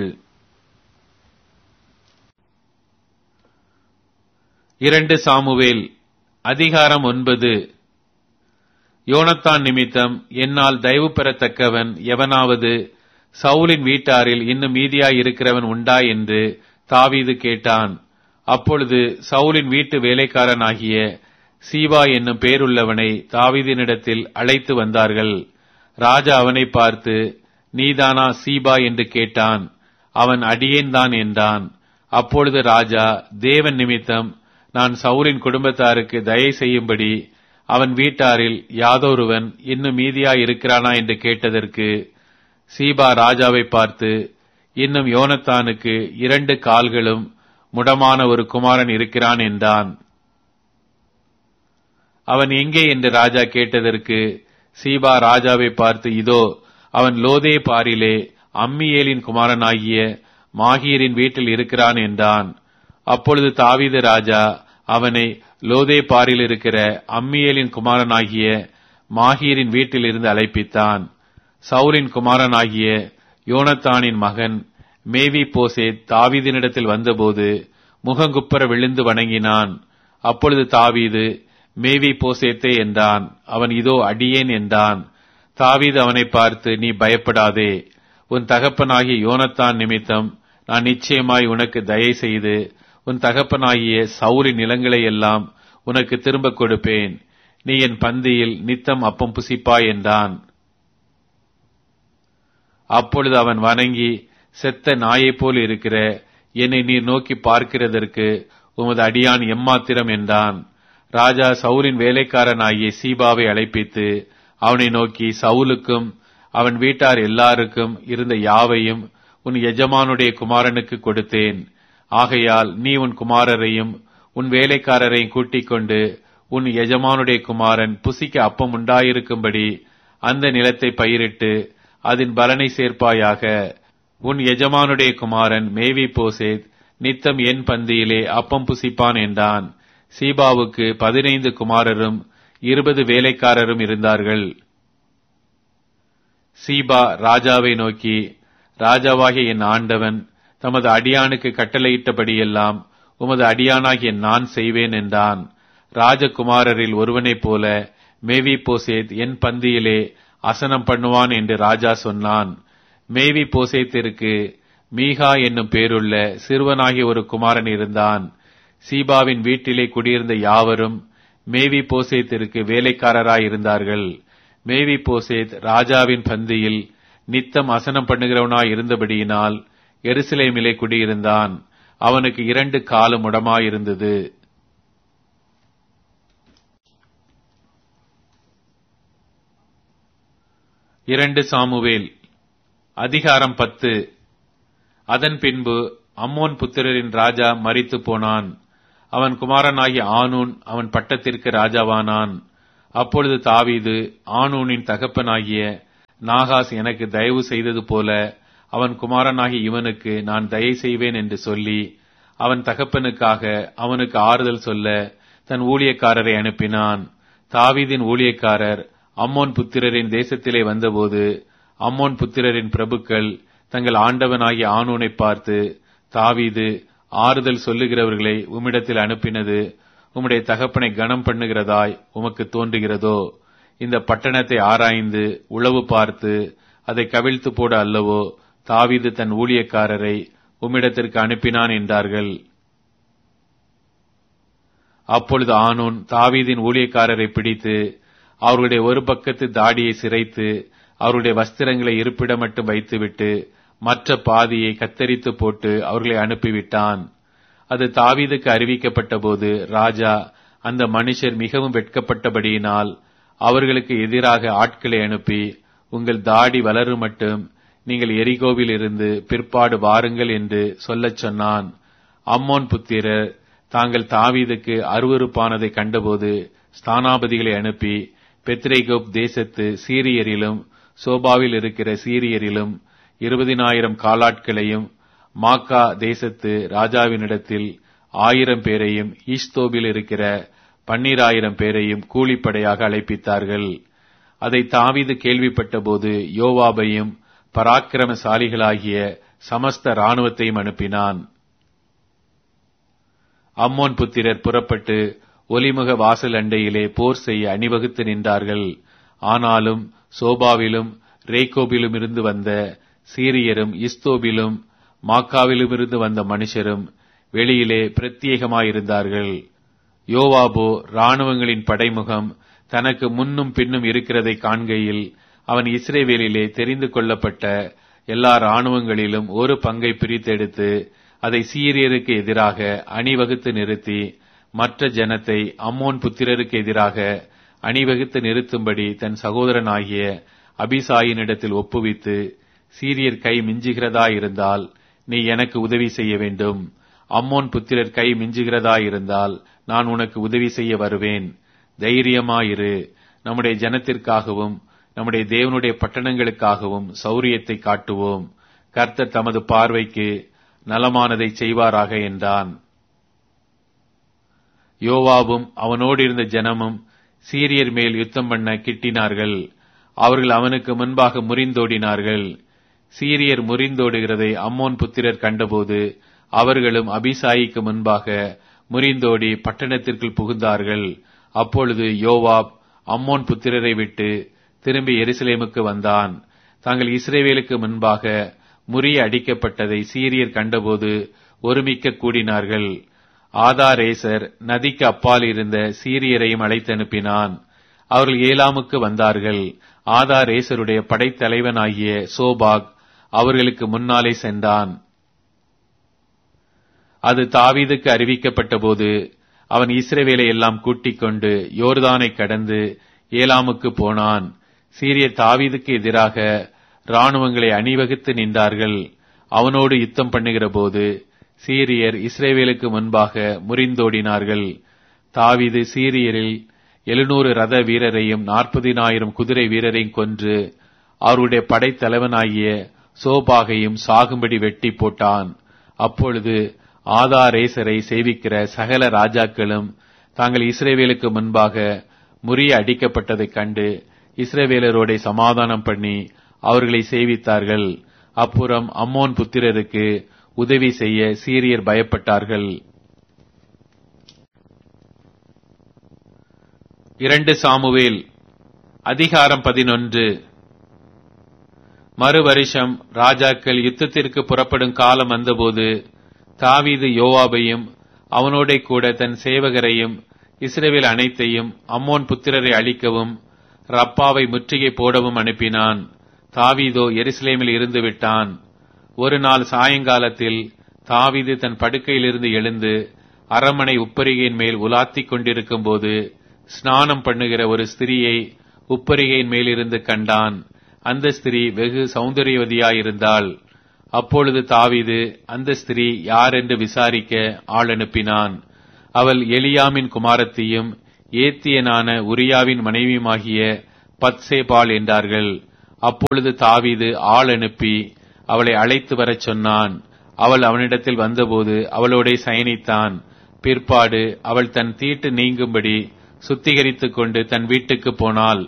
[SPEAKER 1] இரண்டு சாமுவேல் அதிகாரம் ஒன்பது. யோனத்தான் நிமித்தம் என்னால் தயவு பெறத்தக்கவன் எவனாவது சவுலின் வீட்டாரில் இன்னும் மீதியாயிருக்கிறவன் உண்டா என்று தாவீது கேட்டான். அப்பொழுது சவுலின் வீட்டு வேலைக்காரனாகிய சீபா என்னும் பேருள்ளவனை தாவீதினிடத்தில் அழைத்து வந்தார்கள். ராஜா அவனை பார்த்து, நீதானா சீபா என்று கேட்டான். அவன் அடியேன்தான் என்றான். அப்பொழுது ராஜா, தேவன் நிமித்தம் நான் சவுலின் குடும்பத்தாருக்கு தயை செய்யும்படி அவன் வீட்டாரில் யாதொருவன் இன்னும் மீதியாயிருக்கிறானா என்று கேட்டதற்கு சீபா ராஜாவை பார்த்து, இன்னும் யோனத்தானுக்கு இரண்டு கால்களும் முடமான ஒரு குமாரன் இருக்கிறான் என்றான். அவன் எங்கே என்று ராஜா கேட்டதற்கு சீபா ராஜாவை பார்த்து, இதோ அவன் லோதே பாரிலே அம்மியேலின் குமாரனாகிய மாகீரின் வீட்டில் இருக்கிறான் என்றான். அப்பொழுது தாவீது ராஜா அவனை லோதே பாரில் இருக்கிற அம்மியேலின் குமாரனாகிய மாகீரின் வீட்டில் இருந்து அழைப்பித்தான். சவுலின் குமாரனாகிய யோனத்தானின் மகன் மேவி போசேத் தாவீதினிடத்தில் வந்தபோது முகங்குப்புற விழுந்து வணங்கினான். அப்பொழுது தாவீது, மேவி போசேத்தே என்றான். அவன் இதோ அடியேன் என்றான். தாவீது அவனை பார்த்து, நீ பயப்படாதே, உன் தகப்பனாகிய யோனத்தான் நிமித்தம் நான் நிச்சயமாய் உனக்கு தயை செய்து உன் தகப்பனாகிய சவுலின் நிலங்களை எல்லாம் உனக்கு திரும்ப கொடுப்பேன். நீ என் பந்தியில் நித்தம் அப்பம் புசிப்பாய் என்றான். அப்பொழுது அவன் வணங்கி, செத்த நாயைப் போல் இருக்கிற என்னை நீர் நோக்கி பார்க்கிறதற்கு உமது அடியான் எம்மாத்திரம் என்றான். ராஜா சவுலின் வேலைக்காரனாகிய சீபாவை அழைப்பித்து அவனை நோக்கி, சவுலுக்கும் அவன் வீட்டார் எல்லாருக்கும் இருந்த யாவையும் உன் எஜமானுடைய குமாரனுக்கு கொடுத்தேன். ஆகையால் நீ உன் குமாரரையும் உன் வேலைக்காரரையும் கூட்டிக் கொண்டு உன் எஜமானுடைய குமாரன் புசிக்க அப்பம் உண்டாயிருக்கும்படி அந்த நிலத்தை பயிரிட்டு அதன் பலனை சேர்ப்பாயாக. உன் எஜமானுடைய குமாரன் மேவி போசேத் நித்தம் என் பந்தியிலே அப்பம் புசிப்பான் என்றான். சீபாவுக்கு பதினைந்து குமாரரும் இருபது வேலைக்காரரும் இருந்தார்கள். சீபா ராஜாவை நோக்கி, ராஜாவாகிய என் ஆண்டவன் தமது அடியானுக்கு கட்டளையிட்டபடியெல்லாம் உமது அடியானாகிய நான் செய்வேன் என்றான். ராஜகுமாரரில் ஒருவனைப் போல மேவி போசேத் என் பந்தியிலே அசனம் பண்ணுவான் என்று ராஜா சொன்னான். மேவி போசேத்திற்கு மீகா என்னும் பேருள்ள சிறுவனாகிய ஒரு குமாரன் இருந்தான். சீபாவின் வீட்டிலே குடியிருந்த யாவரும் மேவி போசேத்திற்கு வேலைக்காரராயிருந்தார்கள். மேவி போசேத் ராஜாவின் பந்தியில் நித்தம் அசனம் பண்ணுகிறவனாய் இருந்தபடியினால் எருசலேமிலே குடியிருந்தான். அவனுக்கு இரண்டு காலும் முடமாயிருந்தது. இரண்டு சாமுவேல் அதிகாரம் பத்து. அதன் பின்பு அம்மோன் புத்திரரின் ராஜா மரித்து போனான். அவன் குமாரனாகிய ஆனூன் அவன் பட்டத்திற்கு ராஜாவானான். அப்பொழுது தாவீது ஆனூனின் தகப்பனாகிய நாகாஸ் எனக்கு தயவு செய்தது போல அவன் குமாரனாகிய இவனுக்கு நான் தயை செய்வேன் என்று சொல்லி அவன் தகப்பனுக்காக அவனுக்கு ஆறுதல் சொல்ல தன் ஊழியக்காரரை அனுப்பினான். தாவீதின் ஊழியக்காரர் அம்மோன் புத்திரரின் தேசத்திலே வந்தபோது அம்மோன் புத்திரரின் பிரபுக்கள் தங்கள் ஆண்டவனாகிய ஆனூனை பார்த்து, தாவீது ஆறுதல் சொல்லுகிறவர்களை உம்மிடத்தில் அனுப்பினது உம்முடைய தகப்பனை கனம் பண்ணுகிறதாய் உமக்கு தோன்றுகிறதோ? இந்த பட்டணத்தை ஆராய்ந்து உளவு பார்த்து அதை கவிழ்த்து போட அல்லவோ தாவீது தன் ஊழியக்காரரை உம்மிடத்திற்கு அனுப்பினான் என்றார்கள். அப்பொழுது ஆனூன் தாவீதின் ஊழியக்காரரை பிடித்து அவர்களுடைய ஒரு பக்கத்து தாடியை சிரைத்து அவருடைய வஸ்திரங்களை இருப்பிட மட்டும் வைத்துவிட்டு மற்ற பாதியை கத்தரித்து போட்டு அவர்களை அனுப்பிவிட்டான். அது தாவீதுக்கு அறிவிக்கப்பட்ட போது ராஜா அந்த மனுஷர் மிகவும் வெட்கப்பட்டபடியினால் அவர்களுக்கு எதிராக ஆட்களை அனுப்பி, உங்கள் தாடி வளரும் மட்டும் நீங்கள் எரிகோவில் இருந்து பிற்பாடு வாருங்கள் என்று சொல்லச் சொன்னான். அம்மோன் புத்திரர் தாங்கள் தாவீதுக்கு அருவருப்பானதை கண்டபோது ஸ்தானாபதிகளை அனுப்பி பெத்ரேகோப் தேசத்து சீரியரிலும் சோபாவில் இருக்கிற சீரியரிலும் இருபதினாயிரம் காலாட்களையும் மாக்கா தேசத்து ராஜாவினிடத்தில் ஆயிரம் பேரையும் ஈஸ்தோபில் இருக்கிற பன்னிராயிரம் பேரையும் கூலிப்படையாக அழைப்பித்தார்கள். அதை தாவீது கேள்விப்பட்ட போது யோவாபையும் பராக்கிரமசாலிகளாகிய சமஸ்த இராணுவத்தையும் அனுப்பினான். அம்மோன் புத்திரர் புறப்பட்டு ஒலிமுக வாசல் அண்டையிலே போர் செய்ய அணிவகுத்து நின்றார்கள். ஆனாலும் சோபாவிலும் ரேகோபிலும் இருந்து வந்த சீரியரும் இஸ்தோபிலும் மாக்காவிலும் இருந்து வந்த மனுஷரும் வெளியிலே பிரத்யேகமாயிருந்தார்கள். யோவாபோ இராணுவங்களின் படைமுகம் தனக்கு முன்னும் பின்னும் இருக்கிறதை காண்கையில் அவன் இஸ்ரேவேலிலே தெரிந்து கொள்ளப்பட்ட எல்லா இராணுவங்களிலும் ஒரு பங்கை பிரித்தெடுத்து அதை சீரியருக்கு எதிராக அணிவகுத்து நிறுத்தி மற்ற ஜனத்தை அம்மோன் புத்திரருக்கு எதிராக அணிவகுத்து நிறுத்தும்படி தன் சகோதரனாகிய அபிசாயினிடத்தில் ஒப்புவித்து, சீரியர் கை மிஞ்சுகிறதாயிருந்தால் நீ எனக்கு உதவி செய்ய வேண்டும், அம்மோன் புத்திரர் கை மிஞ்சுகிறதாயிருந்தால் நான் உனக்கு உதவி செய்ய வருவேன், தைரியமாயிரு, நம்முடைய ஜனத்திற்காகவும் நம்முடைய தேவனுடைய பட்டணங்களுக்காகவும் சௌரியத்தை காட்டுவோம், கர்த்தர் தமது பார்வைக்கு நலமானதை செய்வாராக என்றான். யோவாவும் அவனோடு இருந்த ஜனமும் சீரியர் மேல் யுத்தம் பண்ண கிட்டினார்கள். அவர்கள் அவனுக்கு முன்பாக முறிந்தோடினார்கள். சீரியர் முறிந்தோடுகிறதை அம்மோன் புத்திரர் கண்டபோது அவர்களும் அபிசாயிக்கு முன்பாக முறிந்தோடி பட்டணத்திற்குள் புகுந்தார்கள். அப்பொழுது யோவாப் அம்மோன் புத்திரரை விட்டு திரும்பி எருசலேமுக்கு வந்தான். தாங்கள் இஸ்ரவேலுக்கு முன்பாக முறிய அடிக்கப்பட்டதை சீரியர் கண்டபோது ஒருமிக்க கூடினார்கள். ஆதாரேசர் நதிக்கு அப்பால் இருந்த சீரியரையும் அழைத்தனுப்பினான். அவர்கள் ஏலாமுக்கு வந்தார்கள். ஆதாரேசருடைய படைத்தலைவனாகிய சோபாக் அவர்களுக்கு முன்னாலே சென்றான். அது தாவீதுக்கு அறிவிக்கப்பட்ட போது அவன் இஸ்ரவேலை எல்லாம் கூட்டிக் கொண்டு யோர்தானை கடந்து ஏலாமுக்கு போனான். சீரியர் தாவீதுக்கு எதிராக இராணுவங்களை அணிவகுத்து நின்றார்கள். அவனோடு யுத்தம் பண்ணுகிற போது சீரியர் இஸ்ரவேலுக்கு முன்பாக முறிந்தோடினார்கள். தாவீது சீரியரில் எழுநூறு ரத வீரரையும் நாற்பதினாயிரம் குதிரை வீரரையும் கொன்று அவருடைய படைத்தலைவனாகிய சோபாகையும் சாகும்படி வெட்டி போட்டான். அப்பொழுது ஆதாரேசரை சேவிக்கிற சகல ராஜாக்களும் தாங்கள் இஸ்ரவேலுக்கு முன்பாக முறிய அடிக்கப்பட்டதைக் கண்டு இஸ்ரவேலரோட சமாதானம் பண்ணி அவர்களை சேவித்தார்கள். அப்புறம் அம்மோன் புத்திரருக்கு உதவி செய்ய சீரியர் பயப்பட்டார்கள். இரண்டு சாமுவேல் அதிகாரம் பதினொன்று. மறு வருஷம் ராஜாக்கள் யுத்தத்திற்கு புறப்படும் காலம் வந்தபோது தாவீது யோவாபையும் அவனோட கூட தன் சேவகரையும் இஸ்ரவேல் அனைத்தையும் அம்மோன் புத்திரரை அழிக்கவும் ரப்பாவை முற்றுகை போடவும் அனுப்பினான். தாவீதோ எருசலேமில் இருந்து விட்டான். ஒரு நாள் சாயங்காலத்தில் தாவீது தன் படுக்கையிலிருந்து எழுந்து அரண்மனை உப்பரிகையின் மேல் உலாத்திக் கொண்டிருக்கும் போது ஸ்நானம் பண்ணுகிற ஒரு ஸ்திரியை உப்பரிகையின் மேலிருந்து கண்டான். அந்த ஸ்திரீ வெகு சௌந்தரியவதியாயிருந்தாள். அப்பொழுது தாவீது அந்த ஸ்திரீ யார் என்று விசாரிக்க ஆள் அனுப்பினான். அவள் எலியாமின் குமாரத்தியும் ஏத்தியனான உரியாவின் மனைவியுமாகிய பத்சேபாள் என்றார்கள். அப்பொழுது தாவீது ஆள் அனுப்பி அவளை அழைத்து வரச் சொன்னான். அவள் அவனிடத்தில் வந்தபோது அவளோடே சயனித்தான். பிற்பாடு அவள் தன் தீட்டு நீங்கும்படி சுத்திகரித்துக் கொண்டு தன் வீட்டுக்கு போனாள்.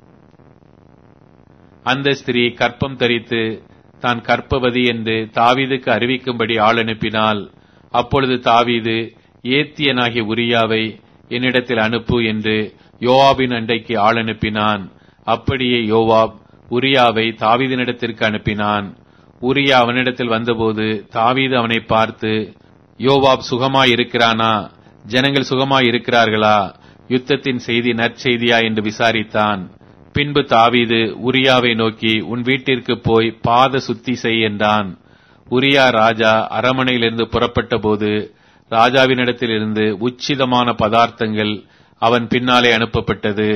[SPEAKER 1] அந்த ஸ்திரீ கற்பம் தரித்து தான் கற்பவதி என்று தாவீதுக்கு அறிவிக்கும்படி ஆள் அனுப்பினாள். அப்பொழுது தாவீது ஏத்தியனாகிய உரியாவை என்னிடத்தில் அனுப்பு என்று யோவாபின் அண்டைக்கு ஆள் அனுப்பினான். அப்படியே யோவாப் உரியாவை தாவீதினிடத்திற்கு அனுப்பினான். உரியா அவனிடத்தில் வந்தபோது தாவீது அவனை பார்த்து, யோவாப் சுகமாயிருக்கிறானா? ஜனங்கள் சுகமாயிருக்கிறார்களா? யுத்தத்தின் செய்தி நற்செய்தியா என்று விசாரித்தான். பின்பு தாவீது உரியாவை நோக்கி, உன் வீட்டிற்கு போய் பாத சுத்தி செய் என்றான். உரியா ராஜா அரமனையிலிருந்து புறப்பட்ட போது ராஜாவினிடத்திலிருந்து உச்சிதமான பதார்த்தங்கள் அவன் பின்னாலே அனுப்பப்பட்டது.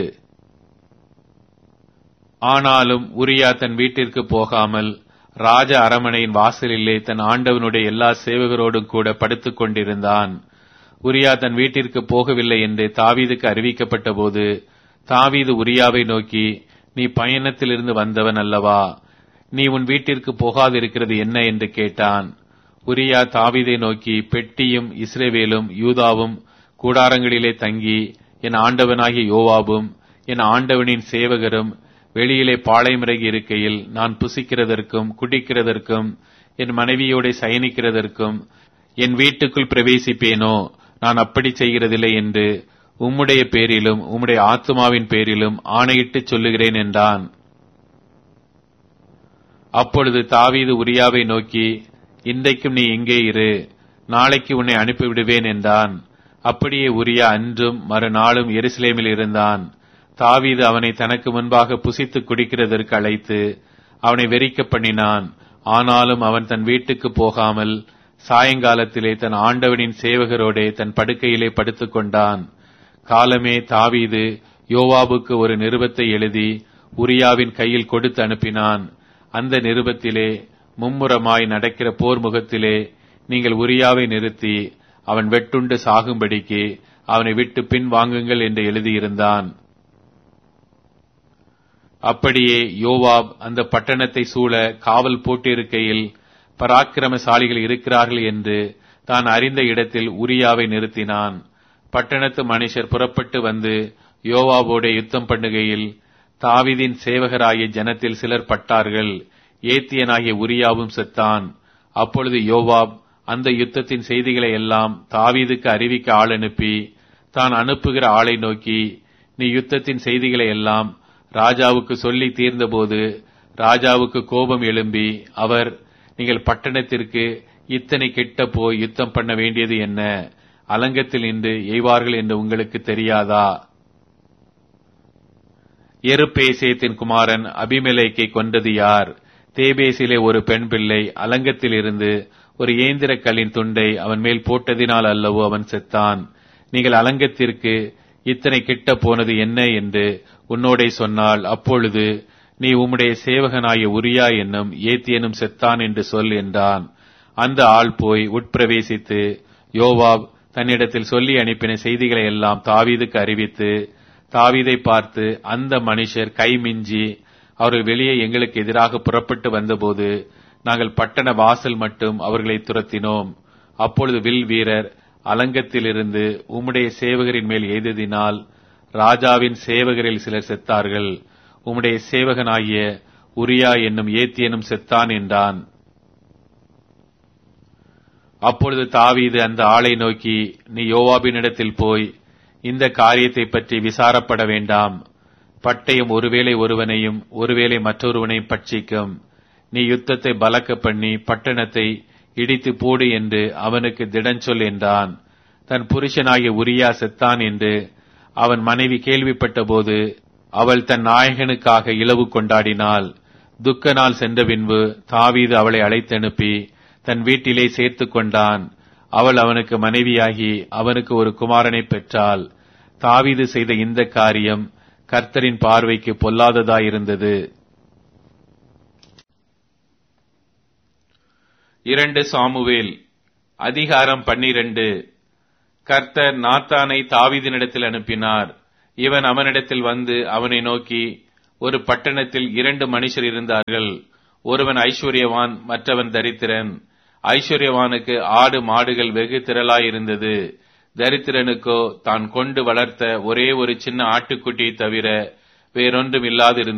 [SPEAKER 1] ஆனாலும் உரியா தன் வீட்டிற்கு போகாமல் ராஜ அரமனையின் வாசலிலே தன் ஆண்டவனுடைய எல்லா சேவகரோடும் கூட படுத்துக் கொண்டிருந்தான். உரியா தன் வீட்டிற்கு போகவில்லை என்று தாவீதுக்கு அறிவிக்கப்பட்ட போது தாவீது உரியாவை நோக்கி, நீ பயணத்திலிருந்து வந்தவன் அல்லவா? நீ உன் வீட்டிற்கு போகாதிருக்கிறது என்ன என்று கேட்டான். உரியா தாவீதை நோக்கி, பெட்டியும் இஸ்ரவேலும் யூதாவும் கூடாரங்களிலே தங்கி என் ஆண்டவனாகிய யோவாபும் என் ஆண்டவனின் சேவகரும் வெளியிலே பாளையமிறங்கி இருக்கையில் நான் புசிக்கிறதற்கும் குடிக்கிறதற்கும் என் மனைவியோட சயனிக்கிறதற்கும் என் வீட்டுக்குள் பிரவேசிப்பேனோ? நான் அப்படி செய்கிறதில்லை என்று உம்முடைய பேரிலும் உம்முடைய ஆத்துமாவின் பேரிலும் ஆணையிட்டு சொல்லுகிறேன் என்றான். அப்பொழுது தாவீது உரியாவை நோக்கி, இன்றைக்கும் நீ இங்கே இரு, நாளைக்கு உன்னை அனுப்பிவிடுவேன் என்றான். அப்படியே உரியா அன்றும் மறுநாளும் எருசலேமில் இருந்தான். தாவீது அவனை தனக்கு முன்பாக புசித்து குடிக்கிறதற்கு அழைத்து அவனை வெறிக்க பண்ணினான். ஆனாலும் அவன் தன் வீட்டுக்கு போகாமல் சாயங்காலத்திலே தன் ஆண்டவனின் சேவகரோடே தன் படுக்கையிலே படுத்துக் கொண்டான். காலமே தாவீது யோவாபுக்கு ஒரு நிருபத்தை எழுதி உரியாவின் கையில் கொடுத்து அனுப்பினான். அந்த நிருபத்திலே மும்முரமாய் நடக்கிற போர் முகத்திலே நீங்கள் உரியாவை நிறுத்தி அவன் வெட்டுண்டு சாகும்படிக்கு அவனை விட்டு பின் வாங்குங்கள் என்று எழுதியிருந்தான். அப்படியே யோவாப் அந்த பட்டணத்தை சூழ காவல் போட்டிருக்கையில் பராக்கிரமசாலிகள் இருக்கிறார்கள் என்று தான் அறிந்த இடத்தில் உரியாவை நிறுத்தினான். பட்டணத்து மனுஷர் புறப்பட்டு வந்து யோவாபோட யுத்தம் பண்ணுகையில் தாவீதின் சேவகராகிய ஜனத்தில் சிலர் பட்டார்கள். ஏத்தியனாகிய உரியாவும் செத்தான். அப்பொழுது யோவாப் அந்த யுத்தத்தின் செய்திகளை எல்லாம் தாவீதுக்கு அறிவிக்க ஆள் அனுப்பி தான் அனுப்புகிற ஆளை நோக்கி, நீ யுத்தத்தின் செய்திகளை எல்லாம் ராஜாவுக்கு சொல்லி தீர்ந்தபோது ராஜாவுக்கு கோபம் எழும்பி அவர், நீங்கள் பட்டணத்திற்கு இத்தனை கிட்ட போய் யுத்தம் பண்ண வேண்டியது என்ன? அலங்கத்தில் நின்று எய்வார்கள் என்று உங்களுக்கு தெரியாதா? எருப்பேசேத்தின் குமாரன் அபிமெலேக்கை கொன்றது யார்? தேபேசிலே ஒரு பெண் பிள்ளை அலங்கத்தில் இருந்து ஒரு ஏந்திர கல்லின் துண்டை அவன் மேல் போட்டதினால் அல்லவோ அவன் செத்தான். நீங்கள் அலங்கத்திற்கு இத்தனை கிட்ட போனது என்ன என்று உன்னோடே சொன்னால், அப்பொழுது நீ உம்முடைய சேவகனாய உரியா என்னும் ஏத்தியனும் செத்தான் என்று சொல் என்றான். அந்த ஆள் போய் உட்பிரவேசித்து யோவாப் தன்னிடத்தில் சொல்லி அனுப்பின செய்திகளை எல்லாம் தாவீதுக்கு அறிவித்து தாவீதை பார்த்து, அந்த மனுஷர் கைமிஞ்சி அவர்கள் வெளியே எங்களுக்கு எதிராக புறப்பட்டு வந்தபோது நாங்கள் பட்டண வாசல் மட்டும் அவர்களை துரத்தினோம். அப்பொழுது வில் வீரர் அலங்கத்திலிருந்து உம்முடைய சேவகரின் மேல் எய்ததினால் ராஜாவின் சேவகரில் சிலர் செத்தார்கள். உம்முடைய சேவகனாகிய உரியா என்னும் ஏத்தியனும் செத்தான் என்றான். அப்பொழுது தாவீது அந்த ஆளை நோக்கி, நீ யோவாபினிடத்தில் போய் இந்த காரியத்தை பற்றி விசாரப்பட வேண்டாம். பட்டயம் ஒருவேளை ஒருவனையும் ஒருவேளை மற்றொருவனையும் பட்சிக்கும். நீ யுத்தத்தை பலக்க பண்ணி பட்டணத்தை இடித்து போடு என்று அவனுக்கு திடஞ்சொல் என்றான். தன் புருஷனாகிய உரியா செத்தான் என்று அவன் மனைவி கேள்விப்பட்ட போது அவள் தன் நாயகனுக்காக இலவு கொண்டாடினாள். துக்க நாள் சென்ற பின்பு தாவீது அவளை அழைத்தனுப்பி தன் வீட்டிலே சேர்த்து கொண்டான். அவள் அவனுக்கு மனைவியாகி அவனுக்கு ஒரு குமாரனை பெற்றாள். தாவீது செய்த இந்த காரியம் கர்த்தரின் பார்வைக்கு பொல்லாததாயிருந்தது. இரண்டு சாமுவேல் அதிகாரம் பன்னிரண்டு. கர்த்தர் நாத்தானை தாவீதினிடத்தில் அனுப்பினார். இவன் அவனிடத்தில் வந்து அவனை நோக்கி, ஒரு பட்டணத்தில் இரண்டு மனுஷர் இருந்தார்கள். ஒருவன் ஐஸ்வர்யவான், மற்றவன் தரித்திரன். ஐஸ்வர்யவானுக்கு ஆடு மாடுகள் வெகு திரளாயிருந்தது. தரித்திரனுக்கோ தான் கொண்டு வளர்த்த ஒரே ஒரு சின்ன ஆட்டுக்குட்டியை தவிர வேறொன்றும் இல்லாதிருந்தது.